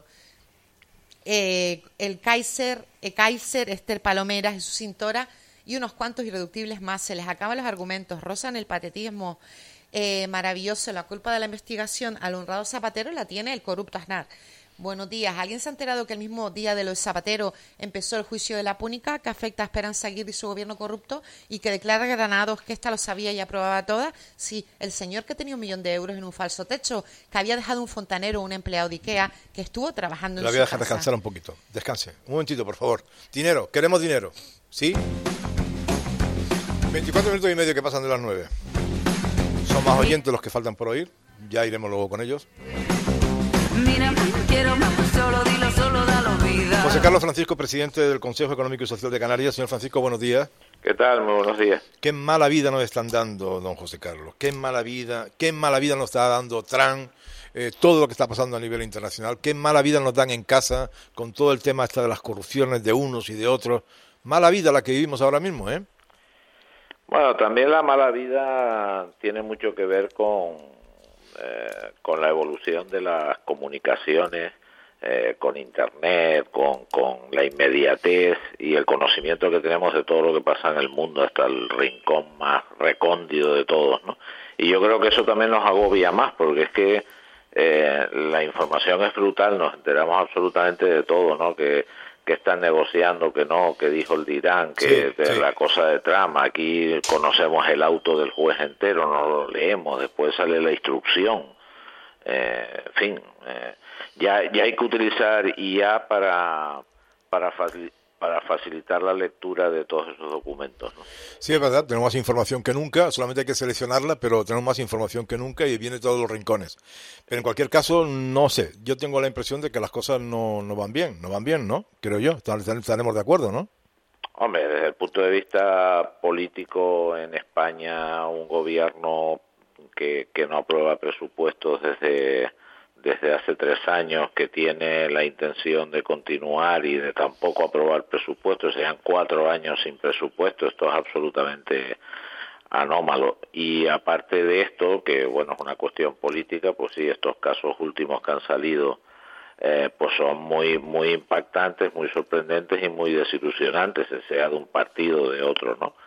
Eh, el Kaiser, el Kaiser, Esther Palomeras, Jesús Cintora y unos cuantos irreductibles más. Se les acaban los argumentos, rozan el patetismo. Eh, maravilloso, la culpa de la investigación al honrado Zapatero la tiene el corrupto Aznar. Buenos días. ¿Alguien se ha enterado que el mismo día de lo de Zapatero empezó el juicio de la Púnica que afecta a Esperanza Aguirre y su gobierno corrupto y que declara a Granados que ésta lo sabía y aprobaba todas? Sí, el señor que tenía un millón de euros en un falso techo, que había dejado un fontanero o un empleado de Ikea que estuvo trabajando en La su voy a dejar casa. descansar un poquito. Descanse. Un momentito, por favor. Dinero. Queremos dinero. ¿Sí? veinticuatro minutos y medio que pasan de las nueve. Son más oyentes los que faltan por oír. Ya iremos luego con ellos. Mira, quiero más, solo dilo, solo dalo vida. José Carlos Francisco, presidente del Consejo Económico y Social de Canarias. Señor Francisco, buenos días. ¿Qué tal? Muy buenos días. Qué mala vida nos están dando, don José Carlos. Qué mala vida, qué mala vida nos está dando Trump, eh, todo lo que está pasando a nivel internacional. Qué mala vida nos dan en casa con todo el tema este de las corrupciones de unos y de otros. Mala vida la que vivimos ahora mismo, ¿eh? Bueno, también la mala vida tiene mucho que ver con, eh, con la evolución de las comunicaciones, eh, con Internet, con, con la inmediatez y el conocimiento que tenemos de todo lo que pasa en el mundo, hasta el rincón más recóndito de todos, ¿no? Y yo creo que eso también nos agobia más, porque es que eh, la información es brutal, nos enteramos absolutamente de todo, ¿no? Que que están negociando, que no, que dijo el de Irán, que, sí, que sí. la cosa de trama. Aquí conocemos el auto del juez entero, no lo leemos, después sale la instrucción. Eh, en fin, eh, ya ya hay que utilizar I A para para facil- para facilitar la lectura de todos esos documentos, ¿no? Sí, es verdad, tenemos más información que nunca, solamente hay que seleccionarla, pero tenemos más información que nunca y viene de todos los rincones. Pero en cualquier caso, no sé, yo tengo la impresión de que las cosas no, no van bien, no van bien, ¿no? Creo yo, estaremos de acuerdo, ¿no? Hombre, desde el punto de vista político en España, un gobierno que, que no aprueba presupuestos desde... desde hace tres años, que tiene la intención de continuar y de tampoco aprobar presupuestos, sean cuatro años sin presupuesto, esto es absolutamente anómalo. Y aparte de esto, que bueno, es una cuestión política, pues sí, estos casos últimos que han salido, eh, pues son muy muy impactantes, muy sorprendentes y muy desilusionantes, sea de un partido o de otro, ¿no?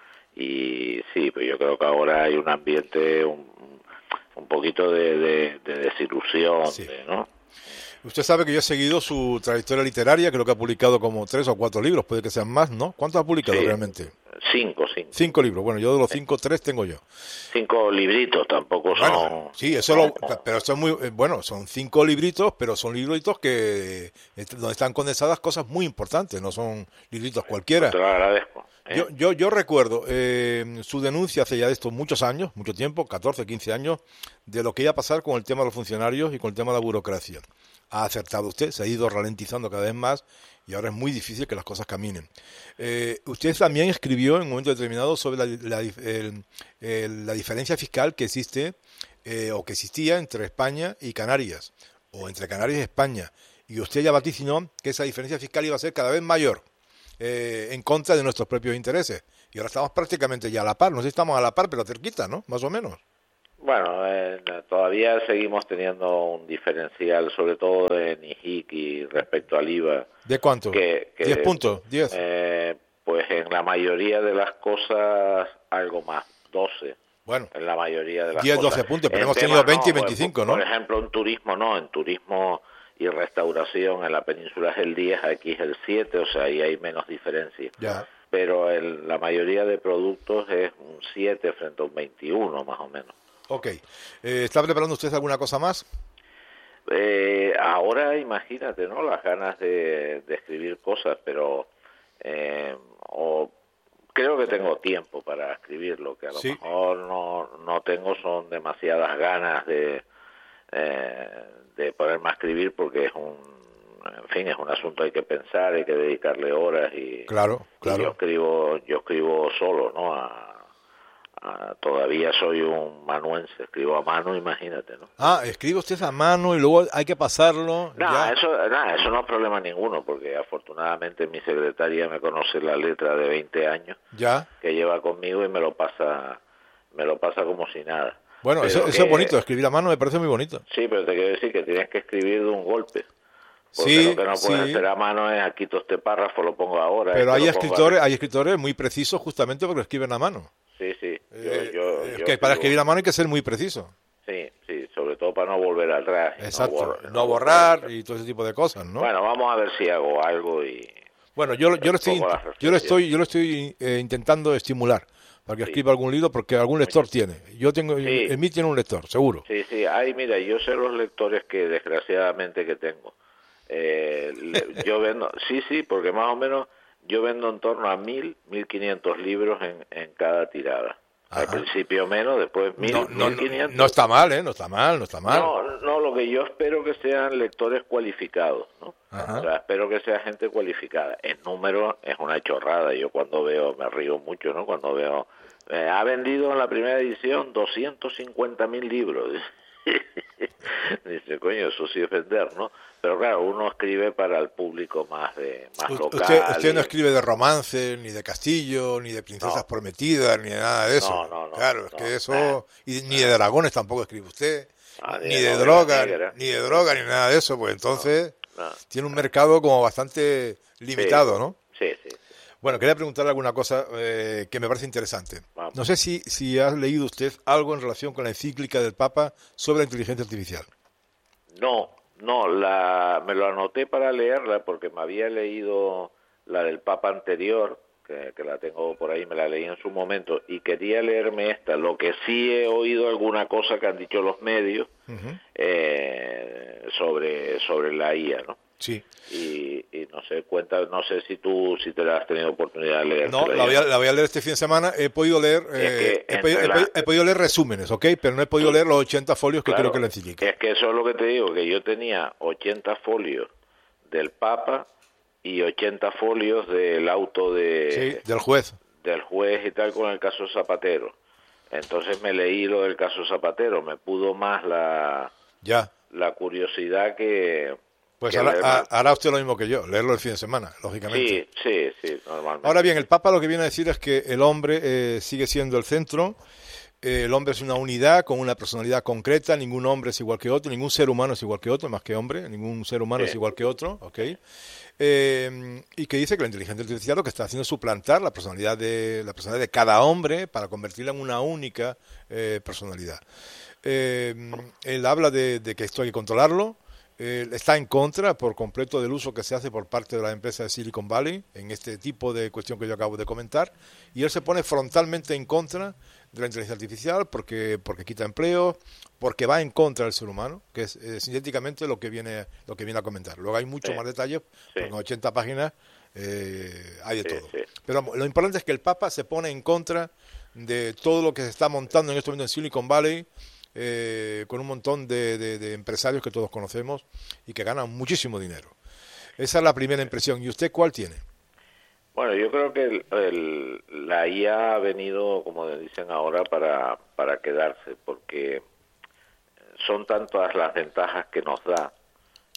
Y sí, pues yo creo que ahora hay un ambiente... un un poquito de, de, de desilusión, sí. de, ¿no? Usted sabe que yo he seguido su trayectoria literaria, creo que ha publicado como tres o cuatro libros, puede que sean más, ¿no? ¿Cuántos ha publicado sí, realmente? Cinco, cinco. Cinco libros, bueno, yo de los cinco, tres tengo yo. Cinco libritos, tampoco son... Bueno, sí, eso lo, pero son muy, bueno, son cinco libritos, pero son libritos que donde están condensadas cosas muy importantes, no son libritos cualquiera. Te lo agradezco. ¿eh? Yo, yo, yo recuerdo eh, su denuncia hace ya de estos muchos años, mucho tiempo, catorce, quince años, de lo que iba a pasar con el tema de los funcionarios y con el tema de la burocracia. Ha acertado usted, se ha ido ralentizando cada vez más y ahora es muy difícil que las cosas caminen. Eh, usted también escribió en un momento determinado sobre la, la, el, el, la diferencia fiscal que existe eh, o que existía entre España y Canarias. o entre Canarias y España, y usted ya vaticinó que esa diferencia fiscal iba a ser cada vez mayor eh, en contra de nuestros propios intereses. Y ahora estamos prácticamente ya a la par, no sé si estamos a la par, pero cerquita, ¿no? Más o menos. Bueno, eh, todavía seguimos teniendo un diferencial, sobre todo en I J I C y respecto al I V A. ¿De cuánto? Que, que, ¿diez puntos? ¿diez? Eh, pues en la mayoría de las cosas algo más, doce. Bueno, en la mayoría de las diez, cosas. doce puntos, pero En hemos temas tenido veinte y no, veinticinco, por, ¿no? Por ejemplo, en turismo no, en turismo y restauración en la península es el diez, aquí es el siete, o sea, ahí hay menos diferencia. Ya. Pero en la mayoría de productos es un siete frente a un veintiuno, más o menos. Ok. Eh, ¿Está preparando usted alguna cosa más? Eh, ahora imagínate, ¿no? Las ganas de, de escribir cosas, pero eh, o creo que tengo tiempo para escribirlo, que a lo Sí. mejor no, no tengo son demasiadas ganas de, eh, de ponerme a escribir porque es un, en fin, es un asunto hay que pensar, hay que dedicarle horas y, Claro, claro. y yo escribo, yo escribo solo, ¿no? A, a- todavía soy un manuense, escribo a mano, imagínate, ¿no? Ah, escribe usted a mano y luego hay que pasarlo. No, ya. eso, no, eso no es problema ninguno, porque afortunadamente mi secretaria me conoce la letra de veinte años Ya. que lleva conmigo y me lo pasa, me lo pasa como si nada. Bueno, Pero eso, eso que- es bonito, escribir a mano me parece muy bonito. Sí, pero te quiero decir que tienes que escribir de un golpe. Porque Sí, lo que no puedes sí. hacer a mano es aquí todo este párrafo lo pongo ahora. Pero este hay lo pongo escritores, ahora. hay escritores muy precisos justamente porque escriben a mano. Sí, sí. Yo, Eh, yo- es yo que para escribo- escribir a mano hay que ser muy preciso. Sí, sí, sobre todo para no volver atrás. y Exacto. borrar- No borrar y todo ese tipo de cosas, ¿no? Bueno, vamos a ver si hago algo y... Bueno, yo, yo, lo estoy, Pongo la yo lo reflexión. estoy, yo lo estoy eh, intentando estimular para que Sí. escriba algún libro porque algún lector tiene. Yo tengo, Sí. en mí tiene un lector, seguro. Sí, sí, ay, mira, yo sé los lectores que desgraciadamente que tengo. Eh, le- yo vendo, sí, sí, porque más o menos yo vendo en torno a mil, mil quinientos libros en, en cada tirada. Al Ajá. principio menos, después mil, No, no, mil no, quinientos. no está mal, ¿eh? No está mal, no está mal. No, no, lo que yo espero que sean lectores cualificados, ¿no? Ajá. O sea, espero que sea gente cualificada. El número es una chorrada. Yo cuando veo, me río mucho, ¿no? Cuando veo, eh, ha vendido en la primera edición doscientos cincuenta mil libros. Dice, coño, eso sí es vender, ¿no? Pero claro, uno escribe para el público más de más U- local. Usted, usted no y- escribe de romance, ni de castillo, ni de princesas No. prometidas, ni de nada de eso. No, no, no, claro, es no, que eso... nada. Y ni de dragones tampoco escribe usted. Ah, ni de droga, ni de droga, ni nada de eso. Pues entonces no. tiene un mercado como bastante limitado, Sí, ¿no? Sí, sí. Bueno, quería preguntarle alguna cosa eh, que me parece interesante. Vamos. No sé si, si ha leído usted algo en relación con la encíclica del Papa sobre la inteligencia artificial. No, no, la, me lo anoté para leerla porque me había leído la del Papa anterior, que, que la tengo por ahí, me la leí en su momento, y quería leerme esta. Lo que sí he oído alguna cosa que han dicho los medios Ujú. eh, sobre, sobre la I A, ¿no? Sí. Y, y no sé, cuenta, no sé si tú si te la has tenido oportunidad de leer. No, la voy, a, la voy a leer este fin de semana. He podido leer eh, que he, podido, entre he la- podido- he podido leer resúmenes, ¿ok? Pero no he podido leer los ochenta folios que Claro, creo que la encíclica. Es que eso es lo que te digo, que yo tenía ochenta folios del Papa y ochenta folios del auto de Sí, del juez. del juez y tal con el caso Zapatero. Entonces me leí lo del caso Zapatero, me pudo más la, Ya. la curiosidad que... Pues que hará, leer- ha- hará usted lo mismo que yo, leerlo el fin de semana, lógicamente. Sí, sí, sí, normalmente. Ahora bien, el Papa lo que viene a decir es que el hombre eh, sigue siendo el centro. Eh, el hombre es una unidad con una personalidad concreta. Ningún hombre es igual que otro, ningún ser humano es igual que otro, más que hombre. Ningún ser humano Sí. es igual que otro, ¿ok? Eh, y que dice que la inteligencia artificial lo que está haciendo es suplantar la personalidad de la personalidad de cada hombre para convertirla en una única eh, personalidad. Eh, él habla de, de que esto hay que controlarlo. Eh, está en contra por completo del uso que se hace por parte de la empresa de Silicon Valley en este tipo de cuestión que yo acabo de comentar, y él se pone frontalmente en contra de la inteligencia artificial porque porque quita empleo, porque va en contra del ser humano, que es eh, sintéticamente lo que viene lo que viene a comentar. Luego hay muchos Sí. más detalles, Sí. porque en ochenta páginas eh, hay de Sí, todo. sí. Pero lo importante es que el Papa se pone en contra de todo lo que se está montando en este momento en Silicon Valley, eh, con un montón de, de- de empresarios que todos conocemos y que ganan muchísimo dinero. Esa es la primera impresión. ¿Y usted cuál tiene? Bueno, yo creo que el, el- la I A ha venido, como dicen ahora, para, para quedarse, porque son tantas las ventajas que nos da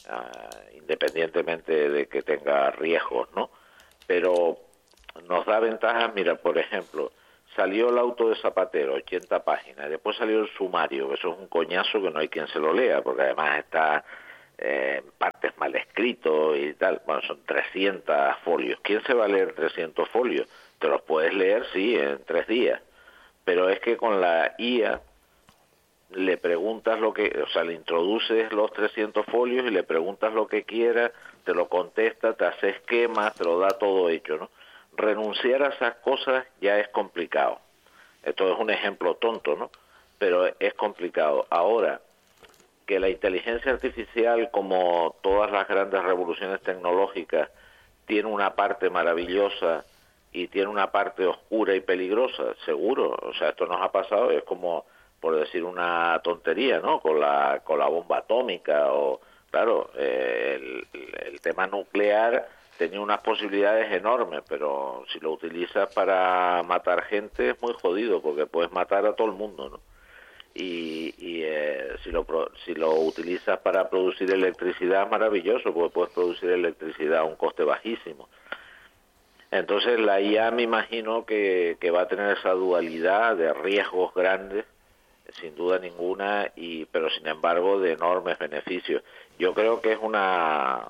uh, independientemente de que tenga riesgos, ¿no? Pero nos da ventajas. Mira, por ejemplo, salió el auto de Zapatero, ochenta páginas, después salió el sumario, que eso es un coñazo que no hay quien se lo lea, porque además está eh, en partes mal escrito y tal. Bueno, son trescientos folios. ¿Quién se va a leer trescientos folios? Te los puedes leer, sí, en tres días, pero es que con la I A le preguntas lo que, o sea, le introduces los trescientos folios y le preguntas lo que quiera, te lo contesta, te hace esquemas, te lo da todo hecho, ¿no? Renunciar a esas cosas ya es complicado. Esto es un ejemplo tonto, ¿no? Pero es complicado. Ahora, que la inteligencia artificial, como todas las grandes revoluciones tecnológicas, tiene una parte maravillosa y tiene una parte oscura y peligrosa, seguro. O sea, esto nos ha pasado, es como, por decir una tontería, ¿no? Con la, con la bomba atómica o, claro, eh, el, el tema nuclear tenía unas posibilidades enormes, pero si lo utilizas para matar gente es muy jodido, porque puedes matar a todo el mundo, ¿no? Y, y eh, si lo si lo utilizas para producir electricidad, maravilloso, porque puedes producir electricidad a un coste bajísimo. Entonces la I A me imagino que, que va a tener esa dualidad de riesgos grandes, sin duda ninguna, y pero sin embargo de enormes beneficios. Yo creo que es una...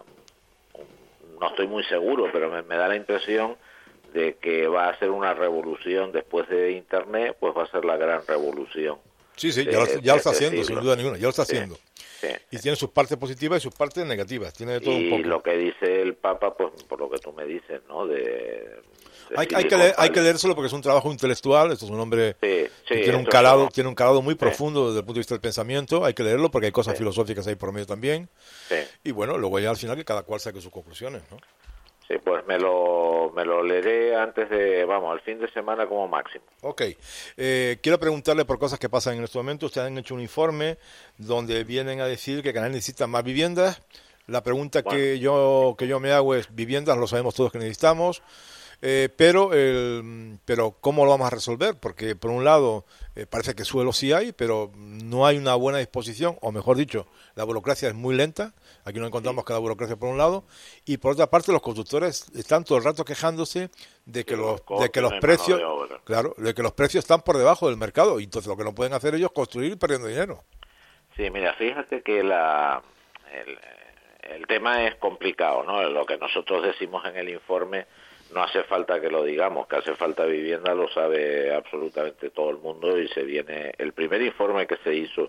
no estoy muy seguro, pero me, me da la impresión de que va a ser una revolución después de Internet, pues va a ser la gran revolución. Sí, sí, de, ya lo, ya lo está haciendo, siglo. sin duda ninguna, ya lo está Sí, haciendo. sí. Y tiene sus partes positivas y sus partes negativas, tiene de todo Y un poco. lo que dice el Papa, pues por lo que tú me dices, ¿no? De, de Hay, hay, que leer, hay que leérselo porque es un trabajo intelectual, esto es un hombre sí, sí, que tiene un esto calado, no. tiene un calado muy Sí. profundo desde el punto de vista del pensamiento, hay que leerlo porque hay cosas Sí. filosóficas ahí por medio también. Sí. Y bueno, luego ya al final que cada cual saque sus conclusiones, ¿no? Sí, pues me lo, me lo leeré antes de, vamos, al fin de semana como máximo. Ok. Eh, quiero preguntarle por cosas que pasan en este momento. Ustedes han hecho un informe donde vienen a decir que Canarias necesita más viviendas. La pregunta Bueno. que yo que yo me hago es, viviendas lo sabemos todos que necesitamos, eh, pero el, pero ¿cómo lo vamos a resolver? Porque por un lado eh, parece que suelo sí hay, pero no hay una buena disposición, o mejor dicho, la burocracia es muy lenta. Aquí no encontramos cada burocracia por un lado, y por otra parte los constructores están todo el rato quejándose de que Sí, los los de que los costes de precios, mano de obra. claro, de que los precios están por debajo del mercado, y entonces lo que no pueden hacer ellos es construir perdiendo dinero. Sí, mira, fíjate que la el, el tema es complicado, ¿no? Lo que nosotros decimos en el informe no hace falta que lo digamos, que hace falta vivienda lo sabe absolutamente todo el mundo, y se viene el primer informe que se hizo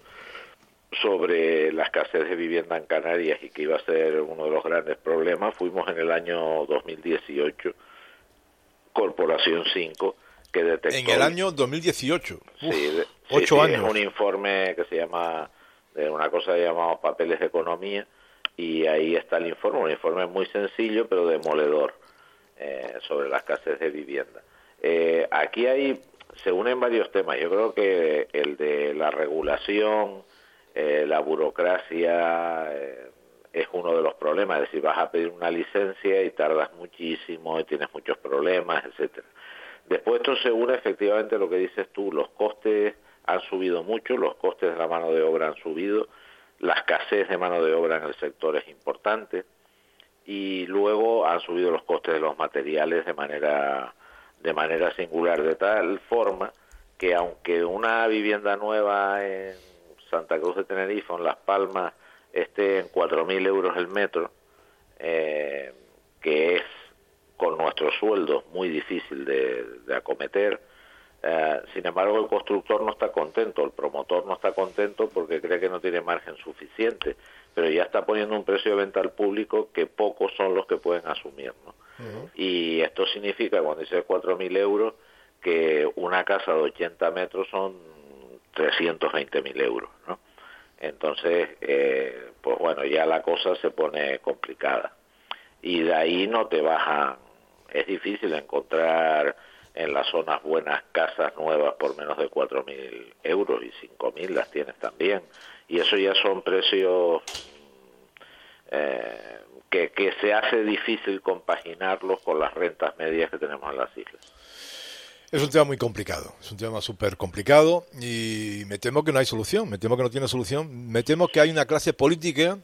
sobre la escasez de vivienda en Canarias y que iba a ser uno de los grandes problemas, fuimos en el año dos mil dieciocho, Corporación cinco, que detectó... En el año dos mil dieciocho, uf, sí, de- sí, ocho sí, años. es un informe que se llama, de una cosa llamada Papeles de Economía, y ahí está el informe, un informe muy sencillo pero demoledor eh, sobre la escasez de vivienda. Eh, aquí hay, se unen varios temas. Yo creo que el de la regulación, eh, la burocracia eh, es uno de los problemas, es decir, vas a pedir una licencia y tardas muchísimo y tienes muchos problemas, etcétera. Después esto se une efectivamente a lo que dices tú, los costes han subido mucho, los costes de la mano de obra han subido, la escasez de mano de obra en el sector es importante, y luego han subido los costes de los materiales de manera de manera singular, de tal forma que aunque una vivienda nueva en Santa Cruz de Tenerife o en Las Palmas esté en cuatro mil euros el metro, eh, que es con nuestros sueldos muy difícil de, de acometer, eh, sin embargo el constructor no está contento, el promotor no está contento porque cree que no tiene margen suficiente, pero ya está poniendo un precio de venta al público que pocos son los que pueden asumir, ¿no? Uh-huh. Y esto significa, cuando dice cuatro mil euros, que una casa de ochenta metros son trescientos veinte mil euros, ¿no? Entonces, eh, pues bueno, ya la cosa se pone complicada. Y de ahí no te bajan, es difícil encontrar en las zonas buenas casas nuevas por menos de cuatro mil euros, y cinco mil las tienes también. Y eso ya son precios eh, que, que se hace difícil compaginarlos con las rentas medias que tenemos en las islas. Es un tema muy complicado, es un tema súper complicado, y me temo que no hay solución, me temo que no tiene solución, me temo que hay una clase política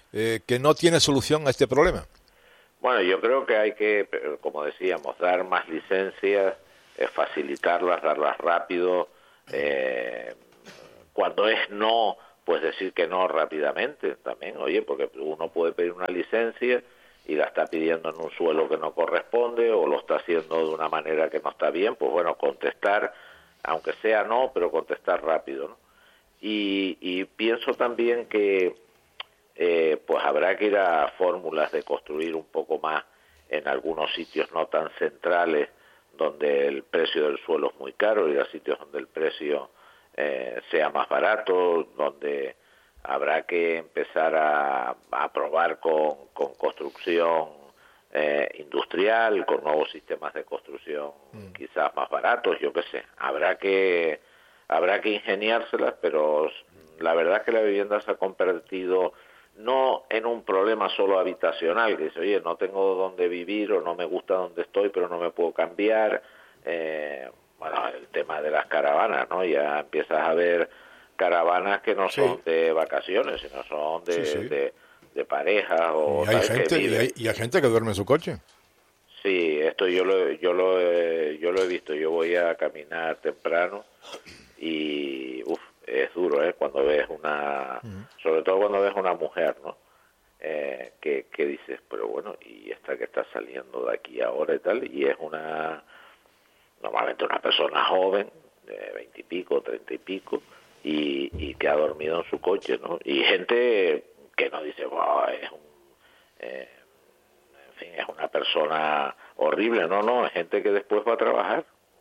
eh, que no tiene solución a este problema. Bueno, yo creo que hay que, como decíamos, dar más licencias, eh, facilitarlas, darlas rápido. Eh, cuando es no, pues decir que no rápidamente también, oye, porque uno puede pedir una licencia y la está pidiendo en un suelo que no corresponde o lo está haciendo de una manera que no está bien, pues bueno, contestar, aunque sea no, pero contestar rápido, ¿no? Y, y pienso también que eh, pues habrá que ir a fórmulas de construir un poco más en algunos sitios no tan centrales donde el precio del suelo es muy caro, ir a sitios donde el precio eh, sea más barato, donde habrá que empezar a, a probar con, con construcción eh, industrial, con nuevos sistemas de construcción mm. quizás más baratos, yo qué sé. Habrá que habrá que ingeniárselas, pero la verdad es que la vivienda se ha convertido no en un problema solo habitacional, que dice, oye, no tengo dónde vivir o no me gusta donde estoy, pero no me puedo cambiar. Eh, bueno, el tema de las caravanas, ¿no? Ya empiezas a ver caravanas que no son sí. de vacaciones, sino son de, sí, sí. de, de parejas o y hay gente y hay, y hay gente que duerme en su coche. Sí, esto yo lo yo lo he, yo lo he visto. Yo voy a caminar temprano y uf, es duro, ¿eh? Cuando ves una, uh-huh. sobre todo cuando ves una mujer, ¿no? Eh, que, que dices, pero bueno, y esta que está saliendo de aquí ahora y tal, y es una normalmente una persona joven de veinte y pico, treinta y pico. Y, y que ha dormido en su coche, ¿no? Y gente que no dice, wow, es un, eh, en fin, es una persona horrible, no, no, es gente que después va a trabajar.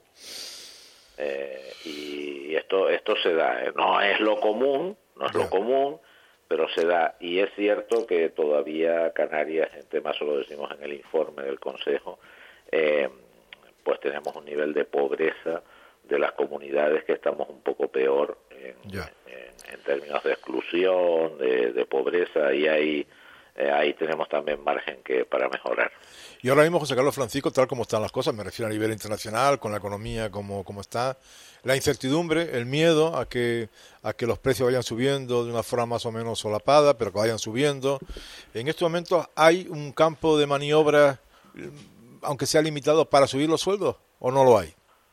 Eh, y esto esto se da, ¿eh? No es lo común, no es yeah. lo común, pero se da. Y es cierto que todavía Canarias, en tema, eso lo decimos en el informe del Consejo, eh, pues tenemos un nivel de pobreza de las comunidades que estamos un poco peor en, yeah. en, en términos de exclusión, de, de pobreza, y ahí, eh, ahí tenemos también margen que para mejorar. Y ahora mismo, José Carlos Francisco, tal como están las cosas, me refiero a nivel internacional, con la economía como, como está, la incertidumbre, el miedo a que, a que los precios vayan subiendo de una forma más o menos solapada, pero que vayan subiendo. En estos momentos, ¿hay un campo de maniobra, aunque sea limitado, para subir los sueldos o no lo hay?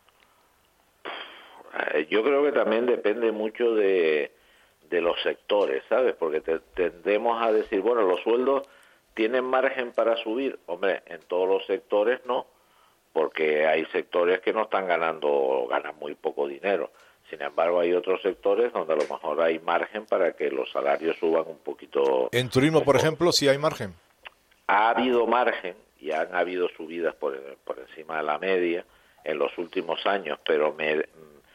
Yo creo que también depende mucho de, de los sectores, ¿sabes? Porque te, tendemos a decir, bueno, los sueldos tienen margen para subir. Hombre, en todos los sectores no, porque hay sectores que no están ganando o ganan muy poco dinero. Sin embargo, hay otros sectores donde a lo mejor hay margen para que los salarios suban un poquito. En turismo, por ejemplo, sí hay margen. Ha habido margen y han habido subidas por, por encima de la media en los últimos años, pero me...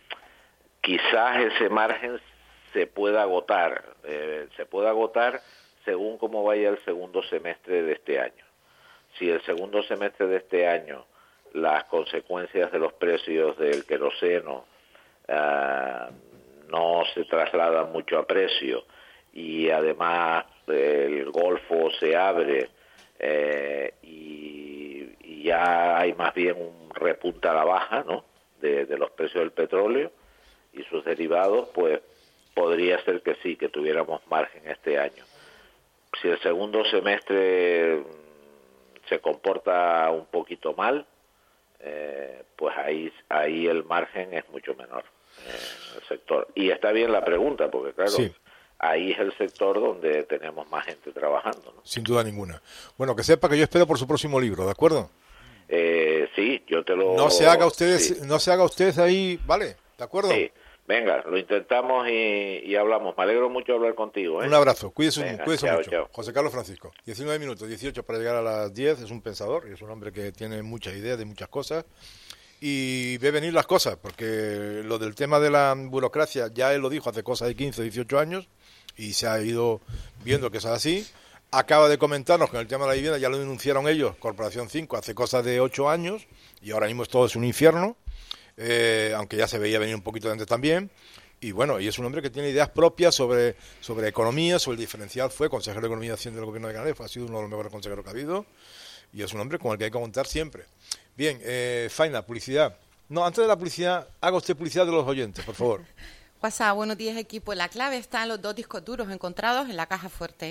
quizás ese margen se pueda agotar, eh, se pueda agotar según cómo vaya el segundo semestre de este año. Si el segundo semestre de este año las consecuencias de los precios del queroseno uh, no se trasladan mucho a precio y además eh, el Golfo se abre eh, y, y ya hay más bien un repunte a la baja, ¿no? de, de los precios del petróleo y sus derivados, pues podría ser que sí, que tuviéramos margen este año. Si el segundo semestre se comporta un poquito mal, eh, pues ahí ahí el margen es mucho menor en el sector. Y está bien la pregunta, porque claro, sí. ahí es el sector donde tenemos más gente trabajando, ¿no? Sin duda ninguna. Bueno, que sepa que yo espero por su próximo libro, ¿de acuerdo? Eh, sí, yo te lo... No se haga ustedes, sí. no se haga ustedes ahí, ¿vale? ¿De acuerdo? Sí. Venga, lo intentamos y, y hablamos. Me alegro mucho de hablar contigo, ¿eh? Un abrazo, cuídese, Venga, cuídese chao, mucho. Chao. José Carlos Francisco, diecinueve minutos, dieciocho para llegar a las diez, es un pensador y es un hombre que tiene muchas ideas de muchas cosas y ve venir las cosas, porque lo del tema de la burocracia, ya él lo dijo hace cosa de quince, dieciocho años y se ha ido viendo que es así. Acaba de comentarnos que en el tema de la vivienda ya lo denunciaron ellos, Corporación cinco, hace cosas de ocho años y ahora mismo todo es un infierno, eh, aunque ya se veía venir un poquito de antes también. Y bueno, y es un hombre que tiene ideas propias sobre, sobre economía, sobre el diferencial, fue consejero de Economía y Hacienda del Gobierno de Canarias, ha sido uno de los mejores consejeros que ha habido, y es un hombre con el que hay que contar siempre. Bien, eh, Faina, publicidad. No, antes de la publicidad, haga usted publicidad de los oyentes, por favor. WhatsApp, buenos días equipo. La clave está en los dos discos duros encontrados en la caja fuerte.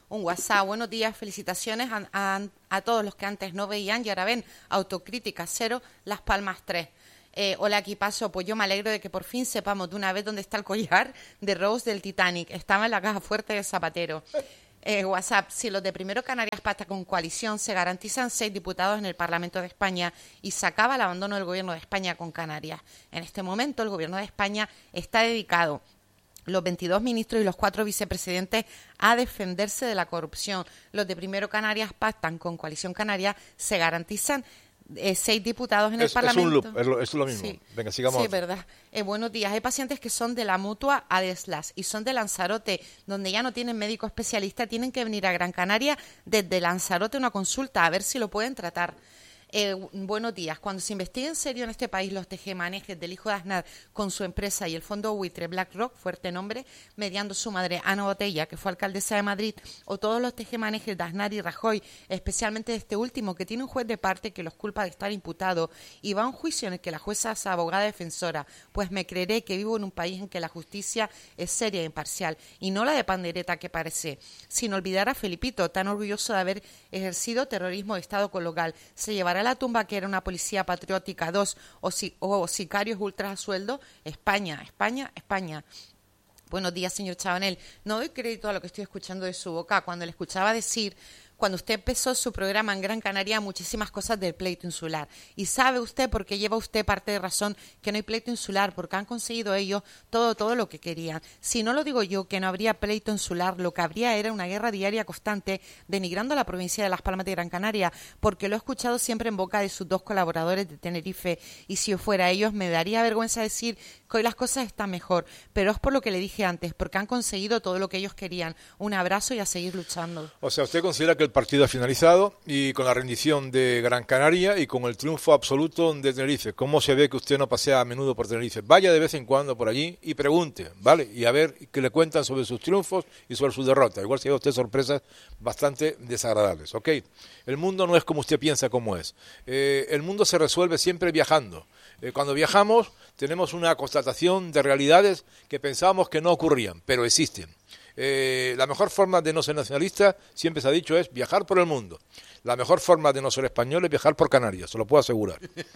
un WhatsApp. Buenos días, felicitaciones a, a, a todos los que antes no veían y ahora ven. Autocrítica cero, Las Palmas tres. Eh, hola, aquí paso. Pues yo me alegro de que por fin sepamos de una vez dónde está el collar de Rose del Titanic. Estaba en la caja fuerte de Zapatero. Eh, WhatsApp, si los de Primero Canarias pactan con coalición, se garantizan seis diputados en el Parlamento de España y se acaba el abandono del Gobierno de España con Canarias. En este momento el Gobierno de España está dedicado, los veintidós ministros y los cuatro vicepresidentes, a defenderse de la corrupción. Los de Primero Canarias pactan con Coalición Canaria, se garantizan Eh, seis diputados en es, el Parlamento. Es un loop, es lo, es lo mismo. Sí. Venga, sigamos. Sí, verdad. Eh, buenos días. Hay pacientes que son de la Mutua Adeslas y son de Lanzarote, donde ya no tienen médico especialista, tienen que venir a Gran Canaria desde Lanzarote a una consulta, a ver si lo pueden tratar. Eh, buenos días. Cuando se investigue en serio en este país los tejemanejes del hijo de Aznar con su empresa y el fondo buitre BlackRock, fuerte nombre, mediando su madre Ana Botella, que fue alcaldesa de Madrid, o todos los tejemanejes de Aznar y Rajoy, especialmente de este último, que tiene un juez de parte que los culpa de estar imputado y va a un juicio en el que la jueza es abogada defensora, pues me creeré que vivo en un país en que la justicia es seria e imparcial, y no la de pandereta que parece. Sin olvidar a Felipito, tan orgulloso de haber ejercido terrorismo de Estado colocal. Se llevará a la tumba que era una policía patriótica, dos o, si, o sicarios ultras a sueldo. España, España, España. Buenos días, señor Chabanel. No doy crédito a lo que estoy escuchando de su boca. Cuando le escuchaba decir, cuando usted empezó su programa en Gran Canaria, muchísimas cosas del pleito insular. Y sabe usted por qué lleva usted parte de razón que no hay pleito insular, porque han conseguido ellos todo, todo lo que querían. Si no lo digo yo, que no habría pleito insular, lo que habría era una guerra diaria constante denigrando a la provincia de Las Palmas de Gran Canaria, porque lo he escuchado siempre en boca de sus dos colaboradores de Tenerife. Y si yo fuera ellos, me daría vergüenza decir que hoy las cosas están mejor. Pero es por lo que le dije antes, porque han conseguido todo lo que ellos querían. Un abrazo y a seguir luchando. O sea, ¿usted considera que el partido ha finalizado y con la rendición de Gran Canaria y con el triunfo absoluto de Tenerife? ¿Cómo se ve que usted no pasea a menudo por Tenerife? Vaya de vez en cuando por allí y pregunte, ¿vale? Y a ver qué le cuentan sobre sus triunfos y sobre su derrota. Igual se lleva usted sorpresas bastante desagradables, ¿ok? El mundo no es como usted piensa cómo es. Eh, el mundo se resuelve siempre viajando. Eh, cuando viajamos tenemos una constatación de realidades que pensábamos que no ocurrían, pero existen. Eh, la mejor forma de no ser nacionalista, siempre se ha dicho, es viajar por el mundo. La mejor forma de no ser español es viajar por Canarias, se lo puedo asegurar.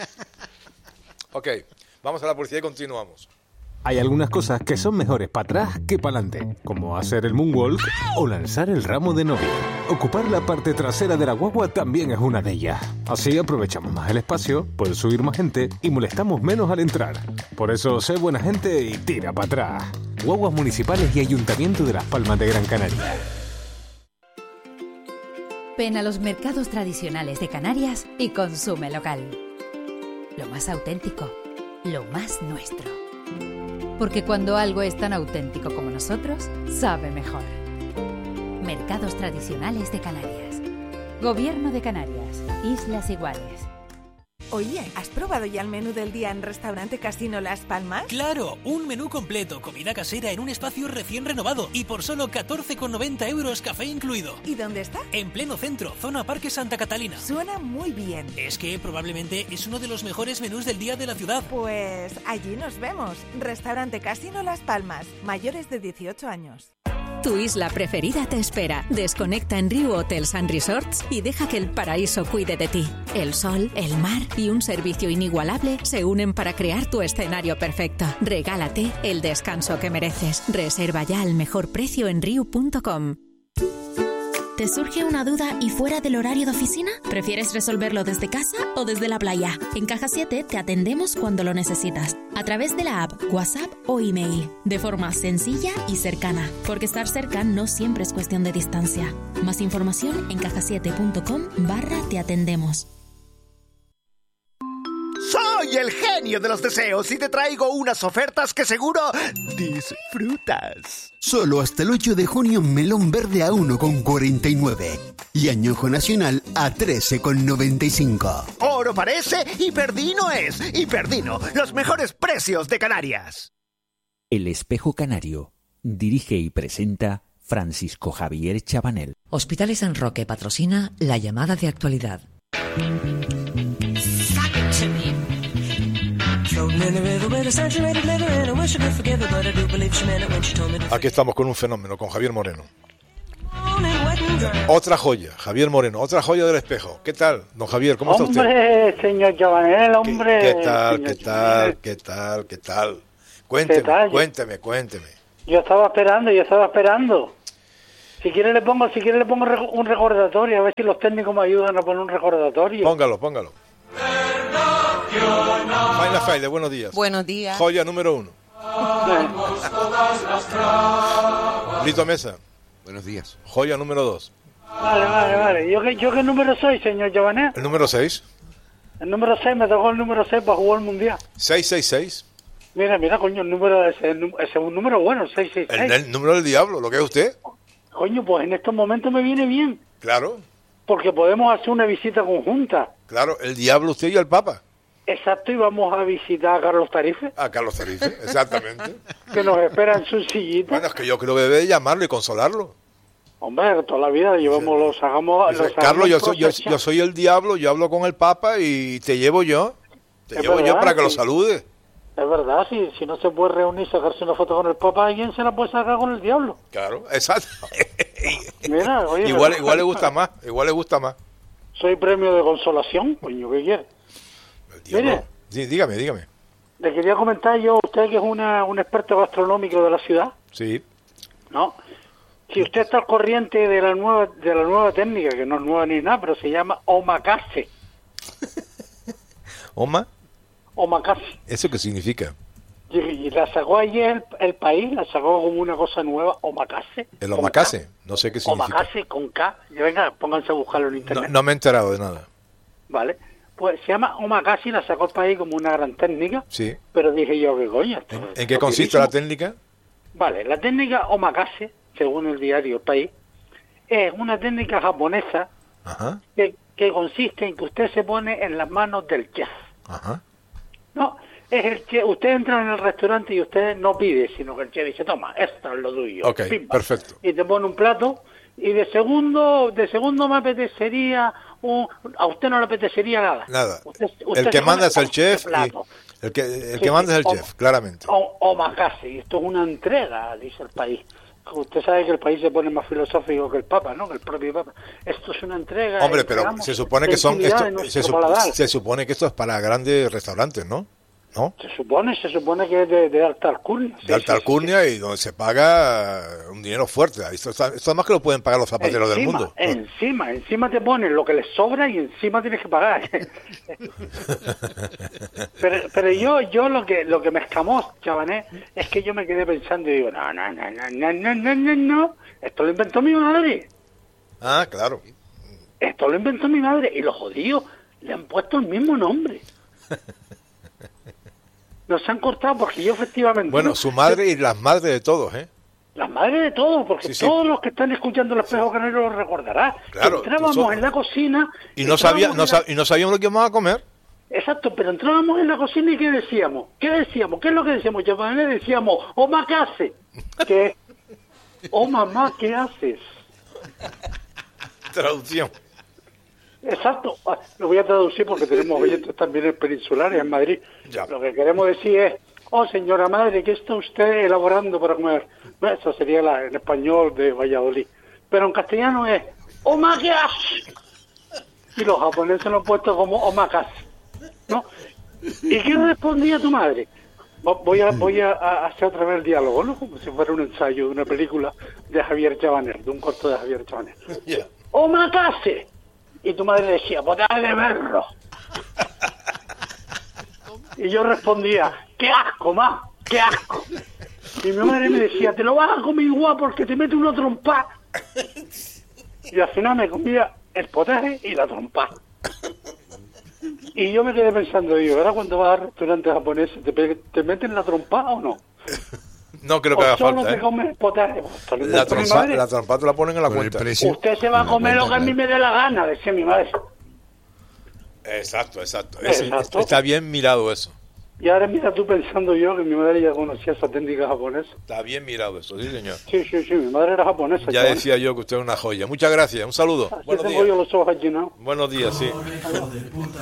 Ok, vamos a la publicidad y continuamos. Hay algunas cosas que son mejores para atrás que para adelante, como hacer el moonwalk o lanzar el ramo de novia. Ocupar la parte trasera de la guagua también es una de ellas. Así aprovechamos más el espacio, puede subir más gente y molestamos menos al entrar. Por eso, sé buena gente y tira para atrás. Guaguas municipales y Ayuntamiento de Las Palmas de Gran Canaria. Ven a los mercados tradicionales de Canarias y consume local. Lo más auténtico, lo más nuestro. Porque cuando algo es tan auténtico como nosotros, sabe mejor. Mercados tradicionales de Canarias. Gobierno de Canarias. Islas Iguales. Oye, ¿has probado ya el menú del día en Restaurante Casino Las Palmas? ¡Claro! Un menú completo, comida casera en un espacio recién renovado y por solo catorce con noventa euros, café incluido. ¿Y dónde está? En pleno centro, zona Parque Santa Catalina. Suena muy bien. Es que probablemente es uno de los mejores menús del día de la ciudad. Pues allí nos vemos. Restaurante Casino Las Palmas, mayores de dieciocho años. Tu isla preferida te espera. Desconecta en Riu Hotels and Resorts y deja que el paraíso cuide de ti. El sol, el mar y un servicio inigualable se unen para crear tu escenario perfecto. Regálate el descanso que mereces. Reserva ya al mejor precio en riu punto com. ¿Te surge una duda y fuera del horario de oficina? ¿Prefieres resolverlo desde casa o desde la playa? En Caja siete te atendemos cuando lo necesitas, a través de la app, WhatsApp o email, de forma sencilla y cercana, porque estar cerca no siempre es cuestión de distancia. Más información en caja siete punto com barra te atendemos. Soy el genio de los deseos y te traigo unas ofertas que seguro disfrutas. Solo hasta el ocho de junio melón verde a uno con cuarenta y nueve y añojo nacional a trece con noventa y cinco. Oro parece y Perdino es. Y Perdino, los mejores precios de Canarias. El Espejo Canario. Dirige y presenta Francisco Javier Chabanel. Hospitales San Roque patrocina la llamada de actualidad. Aquí estamos con un fenómeno, con Javier Moreno. Otra joya, Javier Moreno, otra joya del espejo. ¿Qué tal, don Javier? ¿Cómo está usted? Hombre, señor Chabanel, hombre. ¿Qué, qué tal, señor qué tal, Chabanel. qué tal, qué tal? Cuénteme, ¿Qué tal? cuénteme, cuénteme. Yo estaba esperando, yo estaba esperando. Si quiere le pongo, si quiere le pongo re- un recordatorio, a ver si los técnicos me ayudan a poner un recordatorio. Póngalo, póngalo. Faina Faide, buenos días. Buenos días. Joya número uno. Lito Mesa. Buenos días. Joya número dos. Vale, vale, vale. ¿Yo qué, yo qué número soy, señor Chabanel? El número seis. El número seis, me tocó el número seis para jugar el mundial. seis seis seis. Mira, mira, coño, el número ese, ese es un número bueno, seis seis seis. El, el número del diablo, ¿lo que es usted? Coño, pues en estos momentos me viene bien, Claro, porque podemos hacer una visita conjunta. claro, el diablo usted y el Papa. Exacto, y vamos a visitar a Carlos Tarife, A Carlos Tarife, exactamente. que nos espera en su sillita. Bueno, es que yo creo que debe llamarlo y consolarlo. Hombre, toda la vida llevamos, los hagamos... Dice, los Carlos, yo hagamos soy, yo, cosas yo soy el diablo, yo hablo con el Papa y te llevo yo. Te Es llevo yo verdad, para que lo sí. salude. Es verdad, si, si no se puede reunir, sacarse una foto con el Papa, ¿quién se la puede sacar con el diablo? Claro, exacto. Mira, oye, igual, pero- igual le gusta más, igual le gusta más. Soy premio de consolación, coño, ¿qué quiere? Mire, Sí, dígame, dígame. le quería comentar yo a usted que es una, un experto gastronómico de la ciudad, Sí. ¿no? Si usted está al corriente de la nueva de la nueva técnica, que no es nueva ni nada, pero se llama omakase. Oma, Omakase. ¿eso qué significa? Y, y la sacó ayer el, el país, la sacó como una cosa nueva, omakase. El con omakase, no sé qué K. significa. Omakase con K. Y venga, pónganse a buscarlo en No, internet. no me he enterado de nada. ¿Vale? Pues se llama omakase y la sacó el país como una gran técnica, Sí. pero dije yo, ¿qué coño? Esto- ¿En esto qué es consiste la buenísimo. técnica? Vale, la técnica omakase, según el diario El País, es una técnica japonesa Ajá, que, que consiste en que usted se pone en las manos del chef. ajá. No, es el chef. Usted entra en el restaurante y usted no pide, sino que el chef dice, toma, esto es lo tuyo. Ok, Pimba. perfecto. Y te pone un plato y de segundo de segundo me apetecería, un, a usted no le apetecería nada. Nada. Usted- usted El que se manda pone es el un chef plato. y el que, el Sí, que manda es el sí, chef, claramente. O, omakase, y esto es una entrega, dice el país. Usted sabe que el país se pone más filosófico que el Papa, ¿no? Que el propio Papa. Esto es una entrega. Hombre, pero entregamos se supone la que son intimidad esto, de nuestro se, sup- paladar. se supone que esto es para grandes restaurantes, ¿no? ¿No? Se supone, se supone que es de, de alta alcurnia. Sí, De alta sí, alcurnia y donde se paga un dinero fuerte. Esto, está- esto más que lo pueden pagar los zapateros del Encima, mundo. Encima, encima te ponen lo que les sobra y encima tienes que pagar. pero pero yo yo lo que lo que me escamó, chavané, es que yo me quedé pensando y digo, no, no, no, no, no, no, no, no, no. Esto lo inventó mi madre. Ah, claro. Esto lo inventó mi madre y los jodidos le han puesto el mismo nombre. Nos han cortado porque yo efectivamente... Bueno, su madre y las madres de todos, ¿eh? Las madres de todos, porque Sí, sí. todos los que están escuchando el espejo canario lo recordarán. Claro, Entrábamos nosotros- en la cocina... Y no, sabía, entrábamos no, en la- sab- y no sabíamos lo que íbamos a comer. Exacto, pero entrábamos en la cocina y ¿qué decíamos? ¿Qué decíamos? ¿Qué es lo que decíamos? Chavanel, decíamos, oh, mamá, ¿qué hace? ¿Qué? Oh, mamá, ¿qué haces? Traducción. Exacto, Ah, lo voy a traducir porque tenemos oyentes también en peninsulares en Madrid. Ya. Lo que queremos decir es, oh señora madre, ¿qué está usted elaborando para comer? No, eso sería la, en español de Valladolid. Pero en castellano es, oh magas. Y los japoneses lo han puesto como oh magas. ¿No? ¿Y qué respondía tu madre? Vo- Voy a voy a, a hacer otra vez el diálogo, ¿no? Como si fuera un ensayo de una película de Javier Chabaner, de un corto de Javier Chabaner. Ya. ¡Oh, macase! Y tu madre decía, pues dale de verlo. Y yo respondía, ¡qué asco, ma! ¡Qué asco! Y mi madre me decía, te lo vas a comer igual porque te mete una trompa. Y al final me comía el potaje y la trompa. Y yo me quedé pensando, digo, ahora cuando vas a restaurantes japoneses, ¿te, pe- te meten la trompa o no? No creo que ¿O haga solo falta, te ¿eh? comes el potaje? Pues, esto lo La inventó mi trompa, madre. la trompa te la ponen en la cuenta. Usted se va a comer lo que a mí me dé la gana, decía mi madre. Exacto, exacto. Es- Exacto. Está bien mirado eso. Y ahora mira tú pensando yo que mi madre ya conocía esa técnica japonesa. Está bien mirado eso, sí, señor. Sí, sí, sí, mi madre era japonesa. Ya chaval. decía yo que usted es una joya. Muchas gracias. Un saludo. Así Buenos tengo días. yo los ojos llenados. Buenos días, sí.